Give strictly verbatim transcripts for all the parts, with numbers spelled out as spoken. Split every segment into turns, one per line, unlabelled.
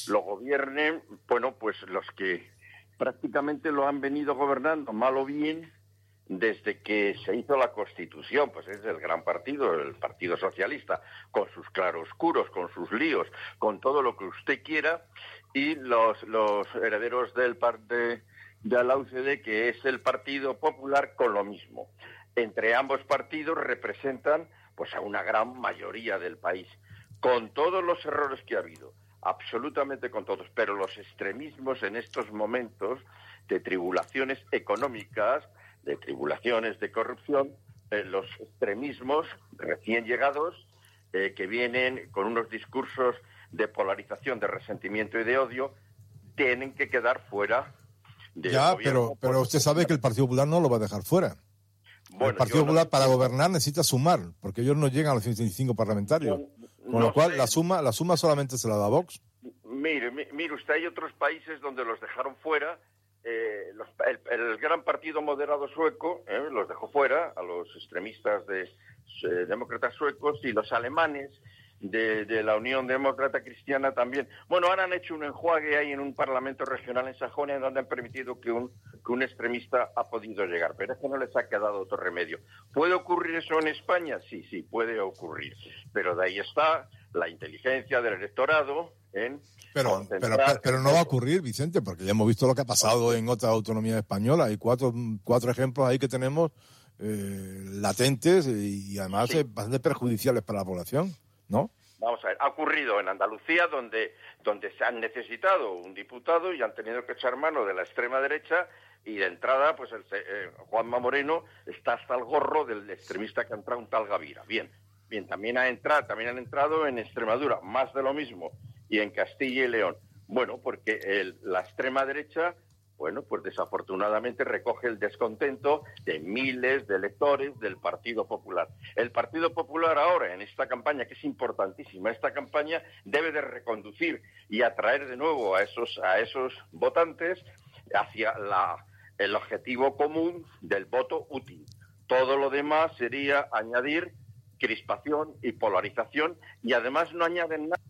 lo gobiernen, bueno, pues los que prácticamente lo han venido gobernando, mal o bien, desde que se hizo la Constitución. Pues es el gran partido, el Partido Socialista, con sus claroscuros, con sus líos, con todo lo que usted quiera, y los, los herederos del parte de la U C D, que es el Partido Popular, con lo mismo. Entre ambos partidos representan pues a una gran mayoría del país, con todos los errores que ha habido, absolutamente con todos, pero los extremismos en estos momentos de tribulaciones económicas, de tribulaciones de corrupción, eh, los extremismos recién llegados, eh, que vienen con unos discursos de polarización, de resentimiento y de odio, tienen que quedar fuera del
ya,
gobierno.
pero, pero usted sabe que el Partido Popular no lo va a dejar fuera. Bueno, el Partido Popular no... para gobernar necesita sumar, porque ellos no llegan a los ciento cinco parlamentarios. Con no lo cual, sé. la suma la suma solamente se la da Vox.
Mire, mire usted, hay otros países donde los dejaron fuera. Eh, los, el, el gran partido moderado sueco eh, los dejó fuera, a los extremistas de eh, demócratas suecos, y los alemanes de, de la Unión Demócrata Cristiana también. Bueno, ahora han hecho un enjuague ahí en un parlamento regional en Sajonia, donde han permitido que un, que un extremista ha podido llegar, pero es que no les ha quedado otro remedio. ¿Puede ocurrir eso en España? Sí, sí, puede ocurrir, pero de ahí está la inteligencia del electorado en...
Pero, pero, pero no va a ocurrir, Vicente, porque ya hemos visto lo que ha pasado en otras autonomías españolas. Hay cuatro, cuatro ejemplos ahí que tenemos eh, latentes y, y además sí. bastante perjudiciales para la población, ¿no?
Vamos a ver, ha ocurrido en Andalucía, donde, donde se han necesitado un diputado y han tenido que echar mano de la extrema derecha, y de entrada, pues el, eh, Juanma Moreno está hasta el gorro del extremista que ha entrado, un tal Gavira. Bien, bien, también ha entrado, también han entrado en Extremadura, más de lo mismo, y en Castilla y León. Bueno, porque el, la extrema derecha, bueno, pues desafortunadamente recoge el descontento de miles de electores del Partido Popular. El Partido Popular ahora, en esta campaña, que es importantísima, esta campaña debe de reconducir y atraer de nuevo a esos, a esos votantes hacia la, el objetivo común del voto útil. Todo lo demás sería añadir crispación y polarización, y además no añaden nada.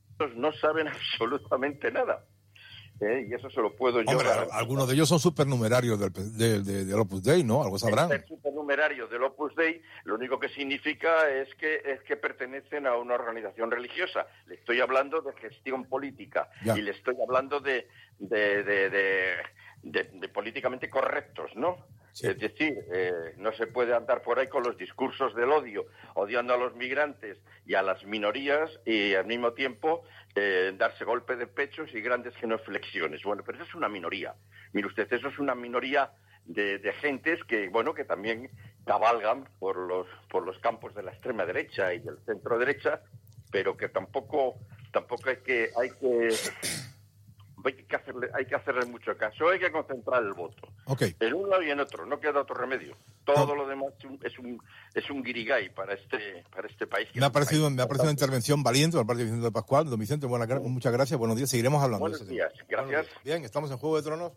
No saben absolutamente nada. ¿Eh? Y eso se lo puedo yo...
Hombre, algunos de ellos son supernumerarios del, de, de, del Opus Dei, ¿no? Algo sabrán.
Ser supernumerario del Opus Dei, lo único que significa es que es que pertenecen a una organización religiosa. Le estoy hablando de gestión política, ya. Y le estoy hablando de, de, de, de, de, de políticamente correctos, ¿no? Sí. Es decir, eh, no se puede andar por ahí con los discursos del odio, odiando a los migrantes y a las minorías, y al mismo tiempo eh, darse golpe de pechos y grandes genuflexiones. Bueno, pero eso es una minoría. Mire usted, eso es una minoría de, de gentes que, bueno, que también cabalgan por los por los campos de la extrema derecha y del centro derecha, pero que tampoco tampoco hay que hay que Hay que, hacerle, hay que hacerle mucho caso, hay que concentrar el voto.
Okay.
En un lado y en otro, no queda otro remedio. Todo no. lo demás es un, es un, es un guirigay para este, para este país.
Me ha parecido, país me ha parecido una intervención valiente por parte de Vicente Pascual. Don Vicente, buena, muchas gracias, buenos días, seguiremos hablando.
Buenos días, gracias.
Bueno, bien, estamos en Juego de Tronos.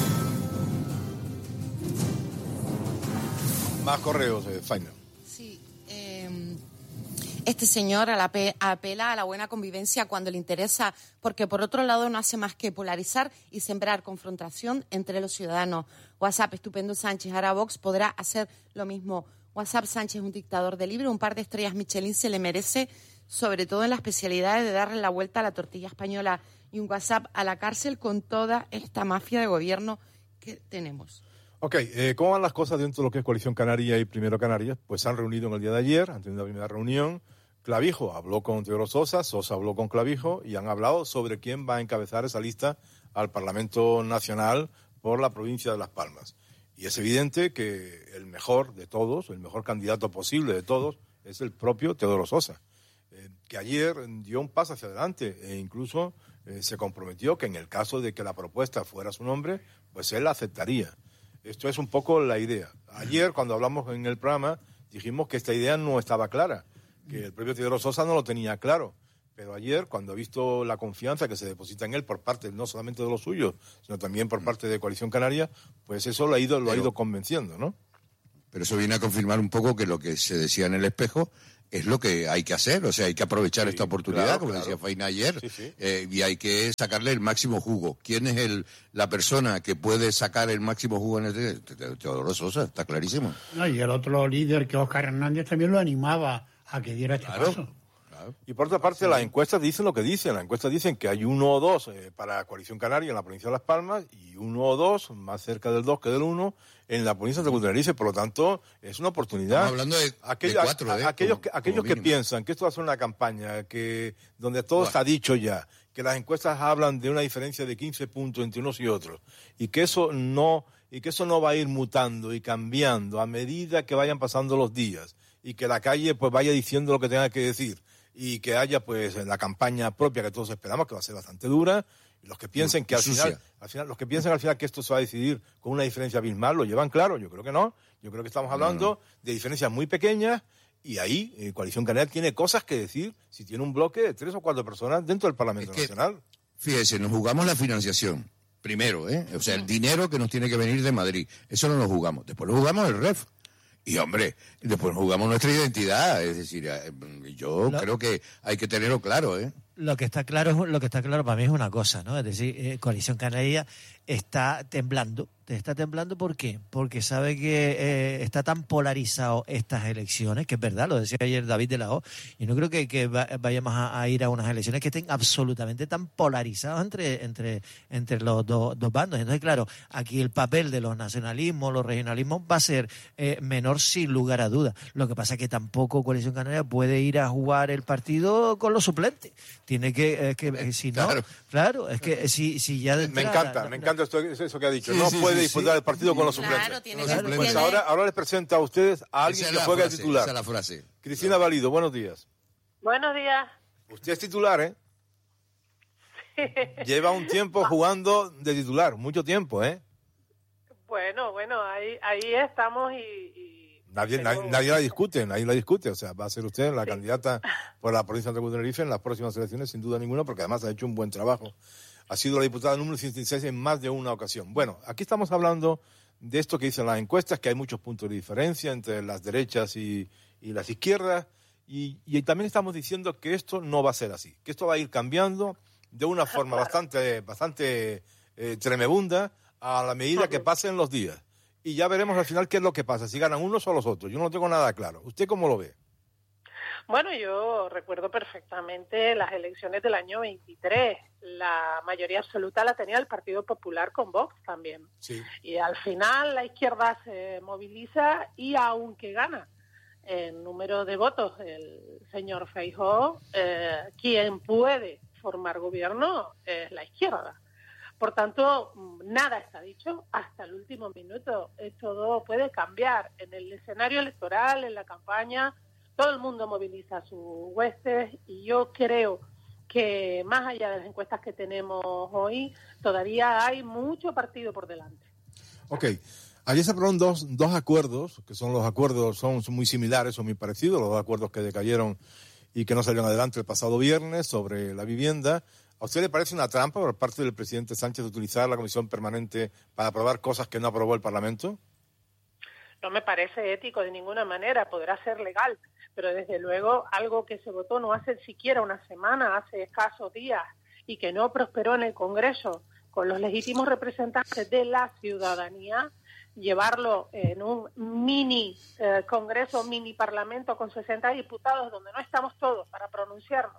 Más correos, eh, Faina.
Sí, eh... Este señor apela a la buena convivencia cuando le interesa, porque por otro lado no hace más que polarizar y sembrar confrontación entre los ciudadanos. WhatsApp, estupendo Sánchez, ahora Vox podrá hacer lo mismo. WhatsApp, Sánchez es un dictador de libre, un par de estrellas Michelin se le merece, sobre todo en la especialidad de darle la vuelta a la tortilla española, y un WhatsApp a la cárcel con toda esta mafia de gobierno que tenemos.
Ok, eh, ¿cómo van las cosas dentro de lo que es Coalición Canaria y Primero Canarias? Pues se han reunido en el día de ayer, han tenido la primera reunión. Clavijo habló con Teodoro Sosa, Sosa habló con Clavijo y han hablado sobre quién va a encabezar esa lista al Parlamento Nacional por la provincia de Las Palmas. Y es evidente que el mejor de todos, el mejor candidato posible de todos, es el propio Teodoro Sosa, eh, que ayer dio un paso hacia adelante e incluso eh, se comprometió que en el caso de que la propuesta fuera su nombre, pues él la aceptaría. Esto es un poco la idea. Ayer, cuando hablamos en el programa, dijimos que esta idea no estaba clara, que el propio Teodoro Sosa no lo tenía claro. Pero ayer, cuando ha visto la confianza que se deposita en él por parte no solamente de los suyos, sino también por parte de Coalición Canaria, pues eso lo ha ido, lo pero, ha ido convenciendo, ¿no?
Pero eso viene a confirmar un poco que lo que se decía en el espejo es lo que hay que hacer, o sea, hay que aprovechar sí, esta oportunidad, claro, como claro. decía Faina ayer, sí, sí. Eh, y hay que sacarle el máximo jugo. ¿Quién es el la persona que puede sacar el máximo jugo en este? Teodoro Sosa, está clarísimo.
No, y el otro líder, que Óscar Hernández, también lo animaba a que diera este
claro.
paso.
Y por otra parte, sí. las encuestas dicen lo que dicen. Las encuestas dicen que hay uno o dos eh, para Coalición Canaria en la provincia de Las Palmas y uno o dos, más cerca del dos que del uno, en la provincia de Tenerife. Por lo tanto, es una oportunidad.
Estamos hablando de,
aquellos,
de cuatro,
a,
¿eh?
Aquellos,
como,
que, aquellos
como
que piensan que esto va a ser una campaña que donde todo bueno. está dicho ya, que las encuestas hablan de una diferencia de quince puntos entre unos y otros, y que eso no, y que eso no va a ir mutando y cambiando a medida que vayan pasando los días, y que la calle pues vaya diciendo lo que tenga que decir, y que haya pues la campaña propia que todos esperamos, que va a ser bastante dura, y los que piensen que al final, al final, los que piensen al final que esto se va a decidir con una diferencia abismal, lo llevan claro. Yo creo que no, yo creo que estamos hablando no, no. de diferencias muy pequeñas, y ahí eh, Coalición Canaria tiene cosas que decir si tiene un bloque de tres o cuatro personas dentro del Parlamento es que, Nacional.
Fíjese, nos jugamos la financiación, primero, ¿eh? O sea, el dinero que nos tiene que venir de Madrid, eso no lo jugamos. Después lo jugamos el R E F. Y, hombre, después jugamos nuestra identidad. Es decir, yo lo, creo que hay que tenerlo claro, ¿eh?
Lo que está claro es, lo que está claro para mí es una cosa, ¿no? Es decir, eh, Coalición Canaria está temblando. Está temblando, ¿por qué? Porque sabe que eh, está tan polarizado estas elecciones, que es verdad, lo decía ayer David de la O, y no creo que, que vayamos a, a ir a unas elecciones que estén absolutamente tan polarizadas entre, entre, entre los do, dos bandos. Entonces, claro, aquí el papel de los nacionalismos, los regionalismos va a ser eh, menor sin lugar a dudas. Lo que pasa es que tampoco Coalición Canaria puede ir a jugar el partido con los suplentes. Tiene que, eh, que eh, si no, claro, claro es que si, si ya de entrada,
me encanta,
no,
me encanta esto, eso que ha dicho.
Sí,
no
sí,
puede
sí,
disputar
sí.
el partido con los suplentes.
Claro, tiene
pues,
que
pues ahora, ahora les presento a ustedes a alguien que juega
frase,
titular.
Esa es la frase.
Cristina Valido, buenos días.
Buenos días.
Usted es titular, ¿eh?
Sí.
Lleva un tiempo jugando de titular, mucho tiempo, ¿eh?
Bueno, bueno, ahí, ahí estamos y... y
nadie,
pero...
nadie, nadie la discute, nadie la discute. O sea, va a ser usted la
sí.
candidata por la provincia de Tenerife en las próximas elecciones, sin duda ninguna, porque además ha hecho un buen trabajo. Ha sido la diputada número ciento dieciséis en más de una ocasión. Bueno, aquí estamos hablando de esto que dicen las encuestas, que hay muchos puntos de diferencia entre las derechas y, y las izquierdas, y, y también estamos diciendo que esto no va a ser así, que esto va a ir cambiando de una forma claro. bastante, bastante eh, tremebunda a la medida uh-huh. que pasen los días. Y ya veremos al final qué es lo que pasa, si ganan unos o los otros. Yo no tengo nada claro. ¿Usted cómo lo ve?
Bueno, yo recuerdo perfectamente las elecciones del año veintitrés. La mayoría absoluta la tenía el Partido Popular con Vox también.
Sí.
Y al final la izquierda se moviliza y aunque gana en número de votos el señor Feijóo, eh, quien puede formar gobierno es la izquierda. Por tanto, nada está dicho hasta el último minuto. Todo puede cambiar en el escenario electoral, en la campaña. Todo el mundo moviliza sus huestes y yo creo que más allá de las encuestas que tenemos hoy, todavía hay mucho partido por delante.
Ok. Ayer se aprobaron dos, dos acuerdos, que son los acuerdos, son, son muy similares, son muy parecidos, los dos acuerdos que decayeron y que no salieron adelante el pasado viernes sobre la vivienda. ¿A usted le parece una trampa por parte del presidente Sánchez de utilizar la comisión permanente para aprobar cosas que no aprobó el Parlamento?
No me parece ético de ninguna manera, podrá ser legal, pero desde luego algo que se votó no hace siquiera una semana, hace escasos días, y que no prosperó en el Congreso con los legítimos representantes de la ciudadanía, llevarlo en un mini eh, Congreso, mini Parlamento con sesenta diputados donde no estamos todos para pronunciarnos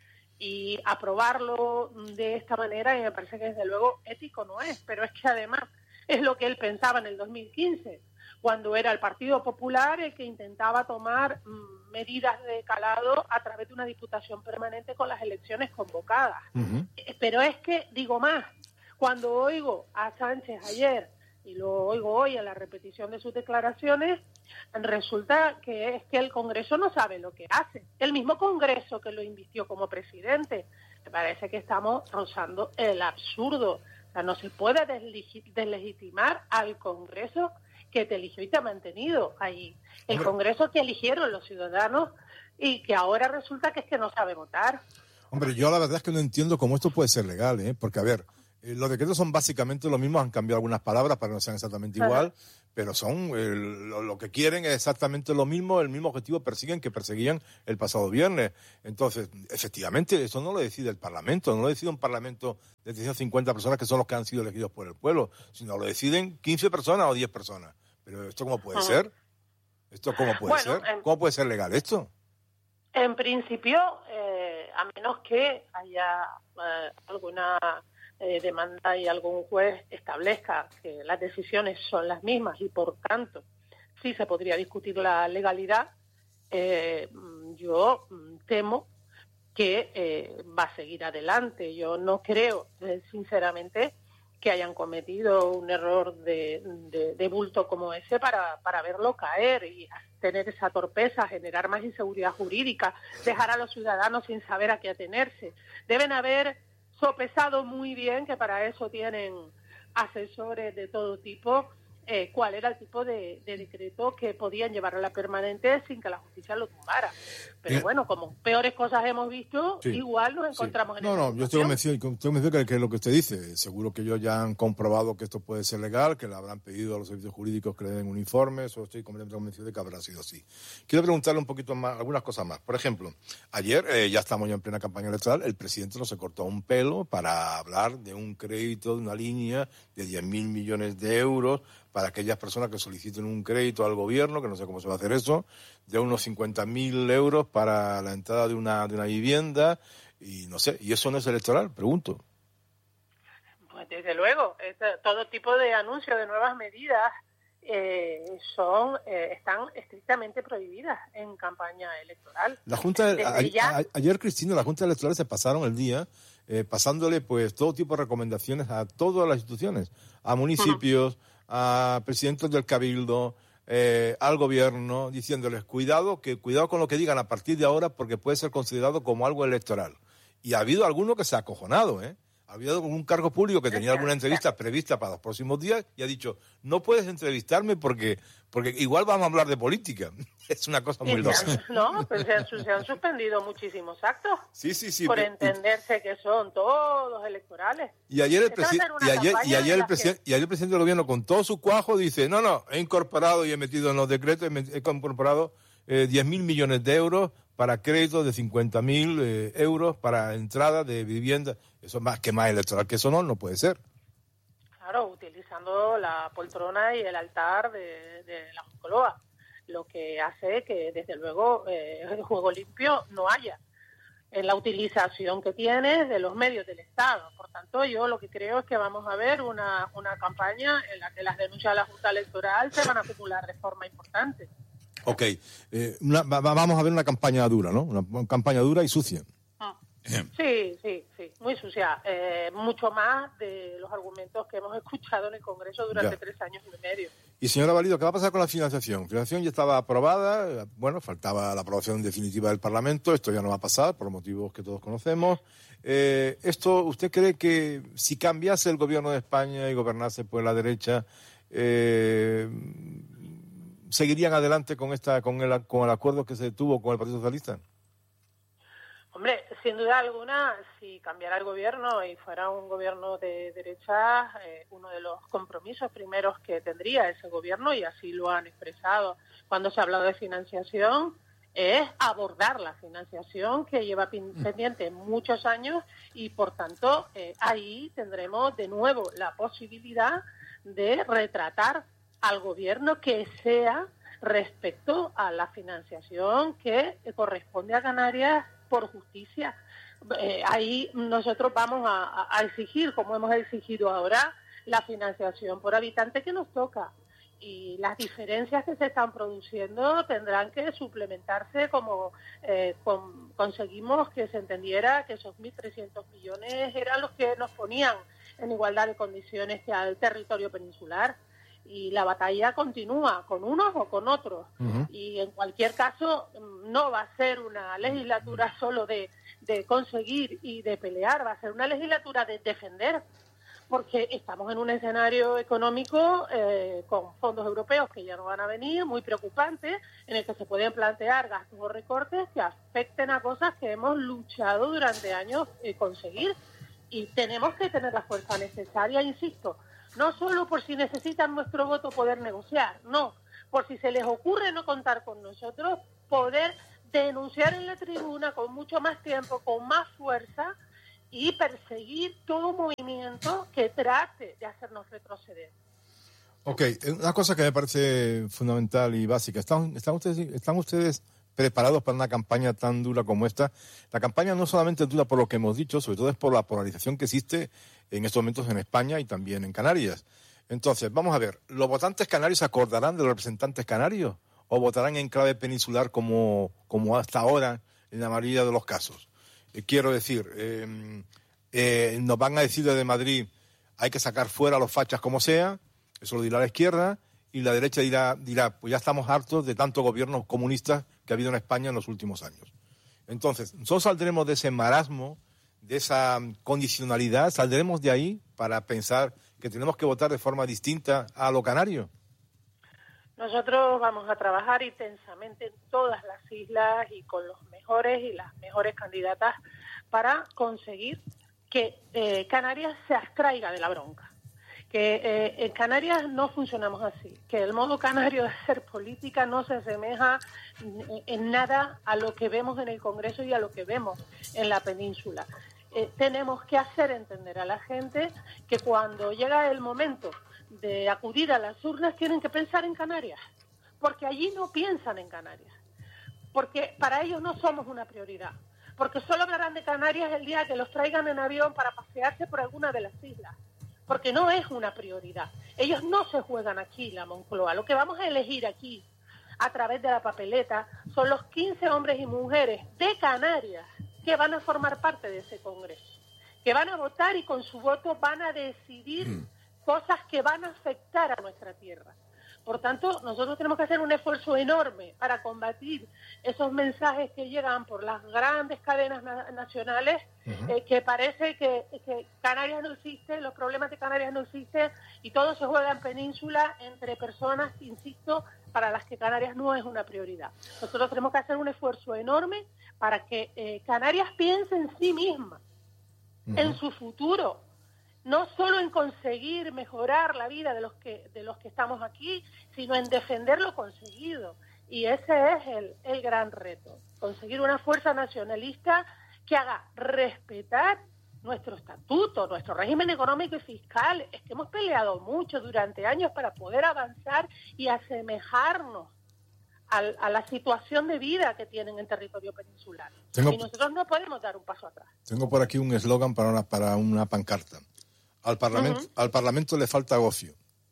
y aprobarlo de esta manera, y me parece que desde luego ético no es, pero es que además es lo que él pensaba en el dos mil quince, cuando era el Partido Popular el que intentaba tomar mmm, medidas de calado a través de una diputación permanente con las elecciones convocadas. Uh-huh. Pero es que, digo más, cuando oigo a Sánchez ayer, y lo oigo hoy en la repetición de sus declaraciones, resulta que es que el Congreso no sabe lo que hace. El mismo Congreso que lo invistió como presidente. Me parece que estamos rozando el absurdo. O sea, no se puede deslegitimar al Congreso que te eligió y te ha mantenido ahí. El Hombre. Congreso que eligieron los ciudadanos y que ahora resulta que es que no sabe votar.
Hombre, yo la verdad es que no entiendo cómo esto puede ser legal, ¿eh? Porque, a ver, Eh, los decretos son básicamente lo mismo, han cambiado algunas palabras para que no sean exactamente igual, pero son eh, lo, lo que quieren es exactamente lo mismo, el mismo objetivo persiguen que perseguían el pasado viernes. Entonces, efectivamente, eso no lo decide el Parlamento, no lo decide un Parlamento de ciento cincuenta personas que son los que han sido elegidos por el pueblo, sino lo deciden quince personas o diez personas. Pero ¿esto cómo puede ser? ¿Esto cómo puede
bueno,
ser?
En,
¿Cómo puede ser legal esto?
En principio, eh, a menos que haya eh, alguna eh, demanda y algún juez establezca que las decisiones son las mismas y, por tanto, sí se podría discutir la legalidad, eh, yo temo que eh, va a seguir adelante. Yo no creo, eh, sinceramente, que hayan cometido un error de, de, de bulto como ese para, para verlo caer y tener esa torpeza, generar más inseguridad jurídica, dejar a los ciudadanos sin saber a qué atenerse. Deben haber sopesado muy bien, que para eso tienen asesores de todo tipo, eh, cuál era el tipo de, de decreto que podían llevar a la permanente sin que la justicia lo tumbara. Pero eh, bueno, como peores cosas hemos visto, sí, igual nos encontramos sí. en
No, no, yo estoy convencido, estoy convencido que, que es lo que usted dice. Seguro que ellos ya han comprobado que esto puede ser legal, que le habrán pedido a los servicios jurídicos que le den un informe. Eso estoy completamente convencido de que habrá sido así. Quiero preguntarle un poquito más, algunas cosas más. Por ejemplo, ayer, eh, ya estamos ya en plena campaña electoral, el presidente no se cortó un pelo para hablar de un crédito, de una línea de diez mil millones de euros para aquellas personas que soliciten un crédito al gobierno, que no sé cómo se va a hacer eso, de unos cincuenta mil euros para la entrada de una de una vivienda, y no sé, ¿y eso no es electoral? Pregunto.
Pues desde luego, este, todo tipo de anuncios de nuevas medidas eh, son eh, están estrictamente prohibidas en campaña electoral.
La Junta, a, ya... a, ayer, Cristina, la Junta Electoral se pasaron el día eh, pasándole pues todo tipo de recomendaciones a todas las instituciones, a municipios, uh-huh. a presidentes del Cabildo, eh, al gobierno, diciéndoles cuidado, que cuidado con lo que digan a partir de ahora porque puede ser considerado como algo electoral. Y ha habido alguno que se ha acojonado, ¿eh? Ha habido un cargo público que tenía alguna entrevista prevista para los próximos días y ha dicho, no puedes entrevistarme porque porque igual vamos a hablar de política. Es una cosa muy loca.
No, pero se han, se han suspendido muchísimos actos.
Sí, sí, sí.
Por
pero,
entenderse que son todos electorales.
Y ayer el, presi- y ayer, y ayer el, presi- que... y ayer el presidente del gobierno, con todo su cuajo, dice, no, no, he incorporado y he metido en los decretos, he incorporado eh, diez mil millones de euros para créditos de cincuenta mil eh, euros para entrada de vivienda. Eso más que más electoral que eso no, no puede ser.
Claro, utilizando la poltrona y el altar de, de la Moncloa, lo que hace que, desde luego, eh, el juego limpio no haya en la utilización que tiene de los medios del Estado. Por tanto, yo lo que creo es que vamos a ver una, una campaña en la que las denuncias a la Junta Electoral se van a acumular de forma importante.
Ok, eh, una, va, vamos a ver una campaña dura, ¿no? Una campaña dura y sucia.
Ah. Sí, sí, sí, muy sucia. Eh, mucho más de los argumentos que hemos escuchado en el Congreso durante ya. tres años y medio.
Y señora Valido, ¿qué va a pasar con la financiación? La financiación ya estaba aprobada, bueno, faltaba la aprobación definitiva del Parlamento, esto ya no va a pasar por motivos que todos conocemos. Eh, esto, ¿usted cree que si cambiase el gobierno de España y gobernase por la derecha, eh, seguirían adelante con esta, con el, con el acuerdo que se tuvo con el Partido Socialista?
Hombre, sin duda alguna, si cambiara el gobierno y fuera un gobierno de derecha, eh, uno de los compromisos primeros que tendría ese gobierno, y así lo han expresado cuando se ha hablado de financiación, es abordar la financiación que lleva pendiente muchos años y, por tanto, eh, ahí tendremos de nuevo la posibilidad de retratar al gobierno que sea respecto a la financiación que corresponde a Canarias por justicia. Eh, ahí nosotros vamos a, a exigir, como hemos exigido ahora, la financiación por habitante que nos toca. Y las diferencias que se están produciendo tendrán que suplementarse como eh, con, conseguimos que se entendiera que esos mil trescientos millones eran los que nos ponían en igualdad de condiciones que al territorio peninsular. Y la batalla continúa con unos o con otros. Uh-huh. Y en cualquier caso no va a ser una legislatura solo de, de conseguir y de pelear, va a ser una legislatura de defender, porque estamos en un escenario económico eh, con fondos europeos que ya no van a venir, muy preocupante, en el que se pueden plantear gastos o recortes que afecten a cosas que hemos luchado durante años eh, conseguir. y tenemos que tener la fuerza necesaria, insisto, no solo por si necesitan nuestro voto poder negociar, no, por si se les ocurre no contar con nosotros, poder denunciar en la tribuna con mucho más tiempo, con más fuerza y perseguir todo movimiento que trate de hacernos retroceder.
Ok, una cosa que me parece fundamental y básica. ¿Están, están, ustedes, ¿Están ustedes preparados para una campaña tan dura como esta? La campaña no solamente es dura por lo que hemos dicho, sobre todo es por la polarización que existe en estos momentos en España y también en Canarias. Entonces, vamos a ver, ¿los votantes canarios se acordarán de los representantes canarios o votarán en clave peninsular como, como hasta ahora en la mayoría de los casos? Eh, quiero decir, eh, eh, nos van a decir desde Madrid hay que sacar fuera a los fachas como sea. Eso lo dirá la izquierda, y la derecha dirá, dirá, pues ya estamos hartos de tantos gobiernos comunistas que ha habido en España en los últimos años. Entonces, nosotros saldremos de ese marasmo, de esa condicionalidad, saldremos de ahí para pensar que tenemos que votar de forma distinta a lo canario.
Nosotros vamos a trabajar intensamente en todas las islas y con los mejores y las mejores candidatas para conseguir que eh, Canarias se abstraiga de la bronca. Que eh, en Canarias no funcionamos así, que el modo canario de hacer política no se asemeja en, en nada a lo que vemos en el Congreso y a lo que vemos en la península. Eh, tenemos que hacer entender a la gente que cuando llega el momento de acudir a las urnas tienen que pensar en Canarias, porque allí no piensan en Canarias, porque para ellos no somos una prioridad, porque solo hablarán de Canarias el día que los traigan en avión para pasearse por alguna de las islas. Porque no es una prioridad. Ellos no se juegan aquí la Moncloa. Lo que vamos a elegir aquí, a través de la papeleta, son los quince hombres y mujeres de Canarias que van a formar parte de ese Congreso, que van a votar y con su voto van a decidir mm. cosas que van a afectar a nuestra tierra. Por tanto, nosotros tenemos que hacer un esfuerzo enorme para combatir esos mensajes que llegan por las grandes cadenas na- nacionales, uh-huh. eh, que parece que, que Canarias no existe, los problemas de Canarias no existen, y todo se juega en península entre personas, insisto, para las que Canarias no es una prioridad. Nosotros tenemos que hacer un esfuerzo enorme para que eh, Canarias piense en sí misma, uh-huh. en su futuro, no solo en conseguir mejorar la vida de los que de los que estamos aquí, sino en defender lo conseguido. Y ese es el, el gran reto, conseguir una fuerza nacionalista que haga respetar nuestro estatuto, nuestro régimen económico y fiscal. Es que hemos peleado mucho durante años para poder avanzar y asemejarnos a, a la situación de vida que tienen en territorio peninsular. Tengo, y nosotros no podemos dar un paso atrás.
Tengo por aquí un eslogan para una, para una pancarta. Al Parlamento, uh-huh. al Parlamento le falta gofio.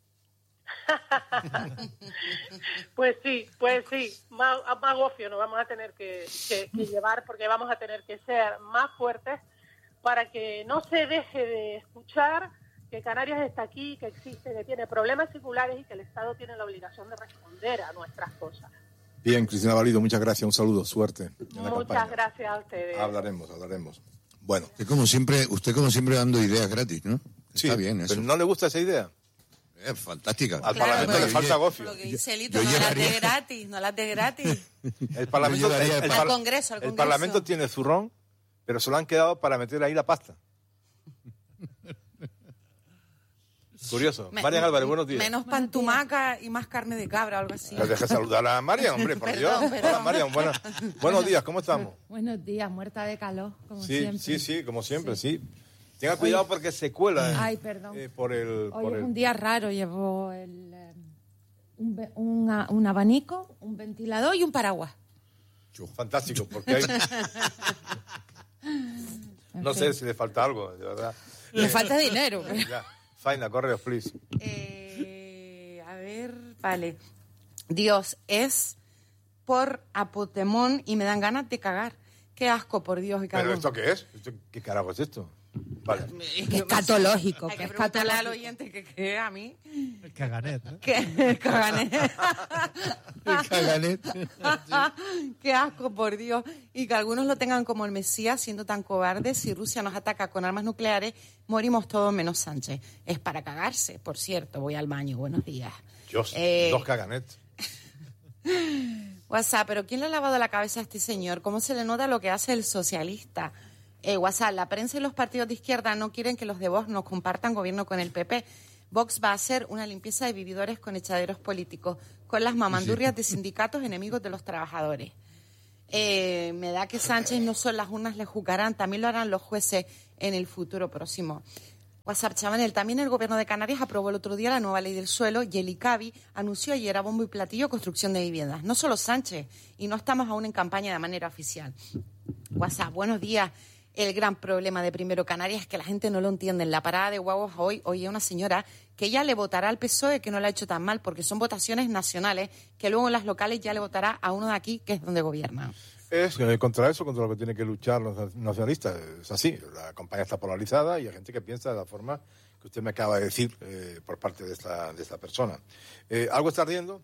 Pues sí, pues sí, más, más gofio nos vamos a tener que, que, que llevar, porque vamos a tener que ser más fuertes para que no se deje de escuchar que Canarias está aquí, que existe, que tiene problemas singulares y que el Estado tiene la obligación de responder a nuestras cosas.
Bien, Cristina Valido, muchas gracias, un saludo, suerte.
Muchas gracias a ustedes.
Hablaremos, hablaremos. Bueno.
Usted como siempre, usted como siempre dando ideas gratis, ¿no?
Sí,
está bien eso.
Pero ¿no le gusta esa idea?
Es fantástica.
Al
Claro,
Parlamento le falta gofio.
Lo que dice Elito,
Yo
no
llevaría-
las de gratis, no las de gratis.
El Parlamento,
Yo llevaría
el, el
al
par-
Congreso, al
el
Congreso.
Parlamento tiene zurrón, pero se lo han quedado para meter ahí la pasta. Curioso.
Me-
Marian Álvarez, buenos días.
Menos pantumaca y más carne de cabra, algo así.
¿Me deja saludar a Marian, hombre, por
Perdón,
Dios?
perdón.
Hola, Marian, buenas- buenos días, ¿cómo estamos?
Buenos días, muerta de calor, como
Sí,
siempre.
sí, sí, como siempre, sí. Tenga cuidado porque se cuela eh,
Ay, perdón.
eh, por el...
Hoy
por
es
el-
un día raro, llevo el, eh, un, ve- una- un abanico, un ventilador y un paraguas.
Fantástico, porque hay...
En
No
fin.
sé si le falta algo, de verdad.
Le falta dinero.
Ya. Faina, correos, please.
Eh, a ver, vale. Dios es por Apotemón y me dan ganas de cagar. Qué asco, por Dios, y
¿Pero
cago.
esto qué es? ¿Esto- ¿Qué carajo es esto? Vale.
Es
Que escatológico,
Hay
que
que preguntarle al
escatológico.
oyente que, que a mí.
El caganet, ¿no?
Que cagané.
El caganet.
Qué asco, por Dios. Y que algunos lo tengan como el Mesías, siendo tan cobardes. Si Rusia nos ataca con armas nucleares, morimos todos menos Sánchez. Es para cagarse, por cierto. Voy al baño. Buenos días.
Dios,
Eh,
dos caganet.
WhatsApp, pero ¿quién le ha lavado la cabeza a este señor? ¿Cómo se le nota lo que hace el socialista? Eh, WhatsApp, la prensa y los partidos de izquierda no quieren que los de Vox nos compartan gobierno con el P P. Vox va a hacer una limpieza de vividores con echaderos políticos, con las mamandurrias de sindicatos enemigos de los trabajadores. Eh, me da que Sánchez no son las urnas le juzgarán, también lo harán los jueces en el futuro próximo. WhatsApp, Chabanel, también el Gobierno de Canarias aprobó el otro día la nueva ley del suelo y el ICABI anunció ayer a bombo y platillo construcción de viviendas. No solo Sánchez, y no estamos aún en campaña de manera oficial. WhatsApp, buenos días. El gran problema de Primero Canarias es que la gente no lo entiende. En la parada de guaguas hoy oye una señora que ya le votará al P S O E, que no lo ha hecho tan mal, porque son votaciones nacionales, que luego en las locales ya le votará a uno de aquí, que es donde gobierna.
Es eh, contra eso, contra lo que tienen que luchar los nacionalistas. Es así, la campaña está polarizada y hay gente que piensa de la forma que usted me acaba de decir eh, por parte de esta, de esta persona. Eh, ¿Algo está ardiendo?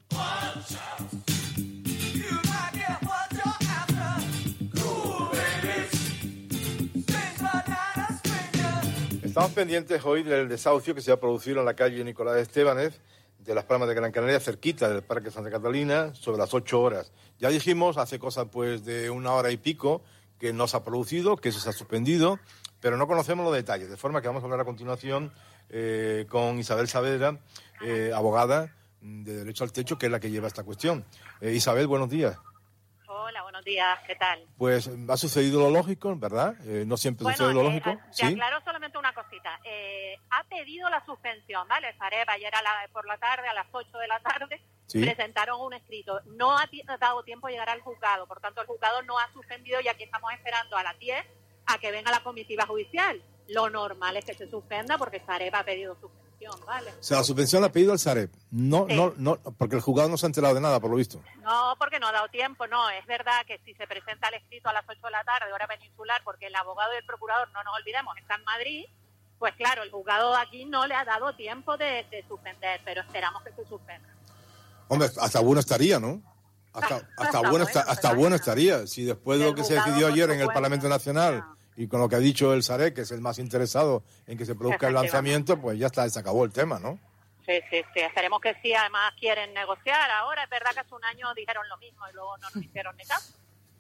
Estamos pendientes hoy del desahucio que se ha producido en la calle Nicolás Estébanez de las Palmas de Gran Canaria, cerquita del Parque Santa Catalina, sobre las ocho horas. Ya dijimos hace cosa pues de una hora y pico que no se ha producido, que eso se ha suspendido, pero no conocemos los detalles, de forma que vamos a hablar a continuación eh, con Isabel Saavedra, eh, abogada de Derecho al Techo, que es la que lleva esta cuestión. Eh, Isabel, buenos días.
Hola, buenos días, ¿qué tal?
Pues ha sucedido lo lógico, ¿verdad? Eh, no siempre
bueno,
sucede lo
eh,
lógico.
Te
¿Sí?
aclaro solamente una cosita. Eh, ha pedido la suspensión, ¿vale? Sareb ayer a la, por la tarde, a las ocho de la tarde,
¿Sí?
presentaron un escrito. No ha t- dado tiempo a llegar al juzgado, por tanto el juzgado no ha suspendido y aquí estamos esperando a las diez a que venga la comitiva judicial. Lo normal es que se suspenda porque Sareb ha pedido suspensión, ¿vale?
O sea, la subvención la ha pedido el Sareb. No,
Sí.
no, no, porque el juzgado no se ha enterado de nada, por lo visto.
No, porque no ha dado tiempo, no. Es verdad que si se presenta el escrito a las ocho de la tarde, hora peninsular, porque el abogado y el procurador, no nos olvidemos, está en Madrid, pues claro, el juzgado aquí no le ha dado tiempo de, de suspender, pero esperamos que se suspenda.
Hombre, hasta bueno estaría, ¿no? Hasta, hasta,
Hasta
bueno,
bueno,
esta- hasta
pero
bueno
bueno.
estaría. Si después de
El
lo que se
juzgado,
decidió
por
ayer en el
supuesto.
Parlamento Nacional
No.
y con lo que ha dicho el Sareb, que es el más interesado en que se produzca el
Efectivamente.
lanzamiento, pues ya está, se acabó el tema, ¿no?
Sí, sí, sí, esperemos que sí. Además quieren negociar ahora. Es verdad que hace un año dijeron lo mismo y luego no nos hicieron ni caso.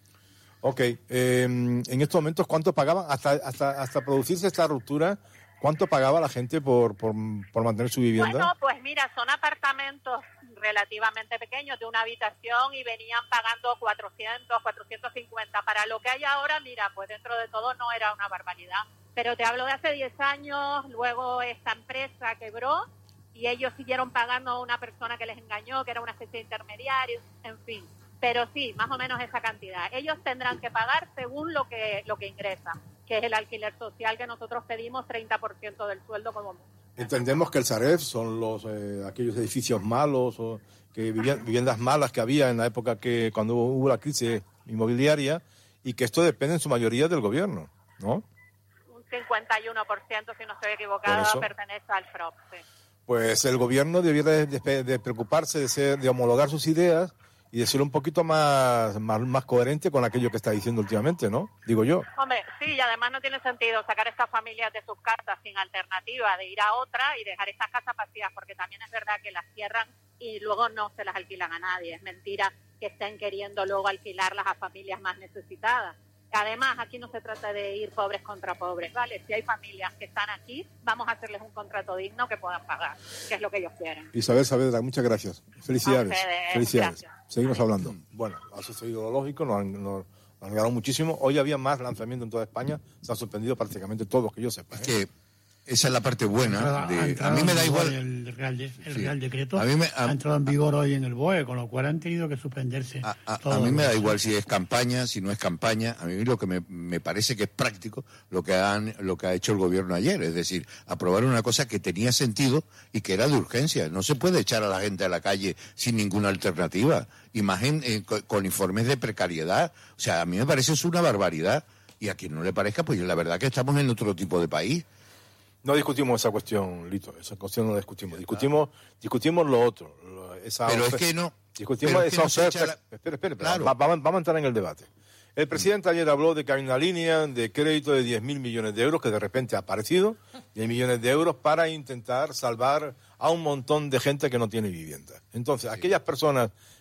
Ok, eh, en estos momentos, ¿cuánto pagaban? Hasta, hasta, hasta producirse esta ruptura, ¿cuánto pagaba la gente por, por, por mantener su vivienda?
Bueno, pues mira, son apartamentos relativamente pequeños de una habitación y venían pagando cuatrocientos, cuatrocientos cincuenta. Para lo que hay ahora, mira, pues dentro de todo no era una barbaridad. Pero te hablo de hace diez años, luego esta empresa quebró y ellos siguieron pagando a una persona que les engañó, que era una especie de intermediario, en fin. Pero sí, más o menos esa cantidad. Ellos tendrán que pagar según lo que lo que ingresan, que es el alquiler social que nosotros pedimos, treinta por ciento del sueldo como mucho.
Entendemos que el Sareb son los eh, aquellos edificios malos o que vivían, viviendas malas que había en la época que cuando hubo la crisis inmobiliaria y que esto depende en su mayoría del gobierno, ¿no?
Un cincuenta y uno por ciento, si no estoy
Por
equivocada,
eso.
pertenece al F R O P. Sí.
Pues el gobierno debiera de, de- de preocuparse de ser, de homologar sus ideas y de ser un poquito más, más, más coherente con aquello que está diciendo últimamente, ¿no? Digo yo.
Hombre, sí, y además no tiene sentido sacar a estas familias de sus casas sin alternativa, de ir a otra y dejar estas casas vacías, porque también es verdad que las cierran y luego no se las alquilan a nadie. Es mentira que estén queriendo luego alquilarlas a familias más necesitadas. Además, aquí no se trata de ir pobres contra pobres, ¿vale? Si hay familias que están aquí, vamos a hacerles un contrato digno que puedan pagar, que es lo que ellos quieren.
Isabel Saavedra, muchas gracias. Felicidades.
A ustedes,
Felicidades.
gracias.
Seguimos hablando. Bueno, ha sucedido lo lógico, nos han, nos han ganado muchísimo. Hoy había más lanzamientos en toda España, se han suspendido prácticamente todos, que yo sepa. ¿eh?
Es que esa es la parte buena.
Ha
De,
entrado
a mí me
en
da
vigor
igual.
El Real, de- el
Sí.
Real Decreto
A mí me- a-
ha entrado en vigor hoy en el B O E, con lo cual han tenido que suspenderse.
A, a- a
todos
mí me da
los-
igual si es campaña, si no es campaña. A mí lo que me, me parece que es práctico lo que han lo que ha hecho el gobierno ayer, es decir, aprobar una cosa que tenía sentido y que era de urgencia. No se puede echar a la gente a la calle sin ninguna alternativa, y más en- en- con, con informes de precariedad. O sea, a mí me parece eso una barbaridad, y a quien no le parezca, pues la verdad que estamos en otro tipo de país.
No discutimos esa cuestión, Lito, esa cuestión no la discutimos. Discutimos, discutimos lo otro. lo- esa
Pero es
oferta.
que no.
Discutimos
pero es que
esa
no se
oferta.
echa la-
Espera, espera, espera.
Claro.
Va- vamos, vamos a entrar en el debate. El presidente ayer habló de que hay una línea de crédito de diez mil millones de euros que de repente ha aparecido, diez millones de euros para intentar salvar a un montón de gente que no tiene vivienda. Entonces, aquellas personas